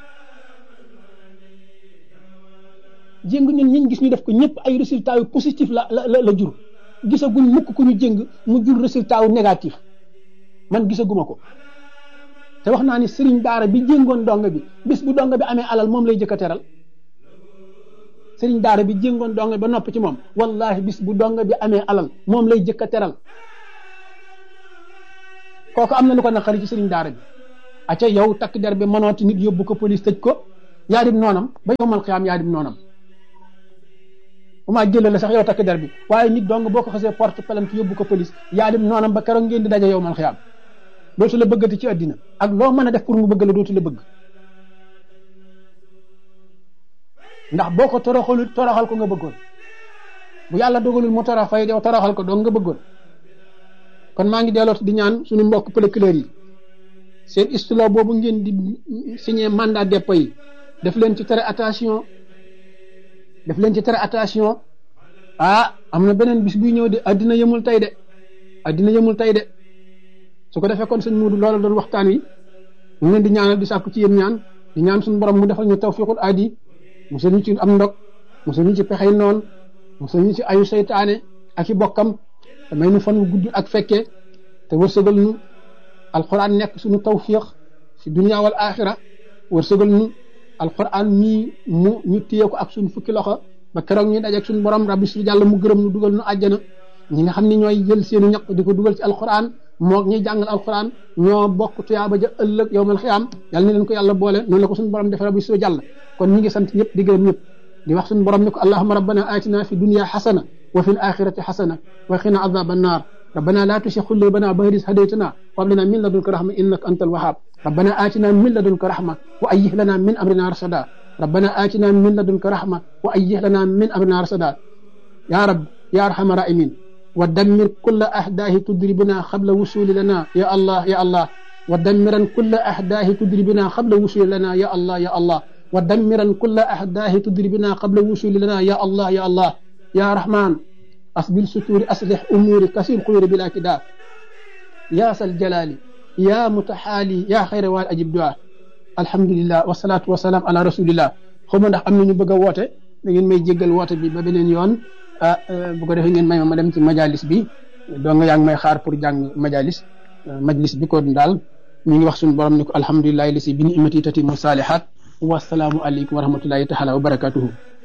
jéng ñun ñiñ gis ñu def ko ñëpp ay résultats yu positif la jur gisaguñ mukk ku ñu jéng mu jur résultat wu négatif man gisaguma ko te wax naa ni sëriñ daara bi jéngoon donga bi bis bu donga bi amee alal moom lay jëkk a teral sëriñ daara bi jéngoon donga ba noppi ci moom wallahi bis bu donga bi amee alal moom lay jëkk a teral kooku am na lu ko naqari ci sëriñ daara bi acca yow takk der bi mënooti nit yóbbu ko police tëj ko yaa dim noonam ba yowmal xiyaam yaa dim noonam bu maa jëlee la sax yow takk der bi waaye nit dong boo ko xasee porte plainte yóbbu ko police yaa dim noonam ba keroog ngeen di daje yowmal xiyaam dootu la bëggati ci àddina ak loo mën a def pour mu bëgg la dootu la bëgg ndax boo ko toroxalul toroxal ko nga bëggoon bu yàlla dogalul mu toroxal yow toroxal ko dong nga bëggoon kon maa ngi dellooti di ñaan suñu mbokk procureur yi seen istilo boobu ngeen di signé mandat dépôt yi def leen ci très attention def leen ci très attention am na beneen bis buy ñëw de addina yëmul tey de addina yëmul tey de su ko defee kon sëñ Muudu loolu doon waxtaan wi ñu leen di ñaanal di sàkku ci yéen ñaan di ñaan suñu borom mu defal ñu tawfiqul aadi musal ñu ci am ndog musal ñu ci pexey noon musal ñu ci ayu seytaane ak i bokkam te may nu fan wu gudd ak fekkee te wërsëgal nu alquran nekk suñu tawfiq fi dunya wal axira wërsëgal nu alquran mii mu ñu téye ko ak suñu fukki loxo ba keroog ñu dajeeg suñu borom rabbi su jàll mu gërëm nu dugal nu àjjana ñi nga xam ne ñooy jël seenu ñaq di ko dugal ci alquran moog ñuy jàngal alquran ñoo bokk tuyaaba ja ëllëg yowmal xiyaam yàlla na leen ko yàlla boole noonu la ko suñu borom defe rabbi su jàll kon ñi ngi sant ñëpp di gërëm ñëpp di wax suñu borom ne ko allahumma rabbana atina fi dunya xasana wa fi l axirati xasana wa qina adaba annar ربنا لا تشيخ قلوبنا بعد إذ هديتنا وهب لنا من لدنك رحمة إنك أنت الوهاب ربنا آتنا من لدنك رحمة وأيه لنا من أمرنا رشدا ربنا آتنا من لدنك رحمة وأيه لنا من أمرنا رشدا يا رب يا أرحم الراحمين ودمر كل أحداه تدربنا قبل وصول لنا يا الله يا الله ودمرا كل أحداه تدربنا قبل وصول لنا يا الله يا الله ودمرا كل أحداه تدربنا قبل وصول لنا يا الله يا الله يا رحمن أصبر ستور أصلح أموري كسير خير بلا كداء يا ذا الجلال يا متحالي يا خير وال أجب دعاء الحمد لله والصلاة والسلام على رسول الله خمو ndax am nañu bëgg a woote da ngeen may jéggal woote bi ba beneen yoon bu ko defee ngeen may ma dem ci majalis bi do nga yaa ngi may xaar pour jàng majalis majlis bi ko daal ñu ngi wax suñu borom ni ko alhamdulillahi lisi bi ni'mati tatimu salihat wa assalamu alaykum wa rahmatullahi ta'ala wa barakatuhu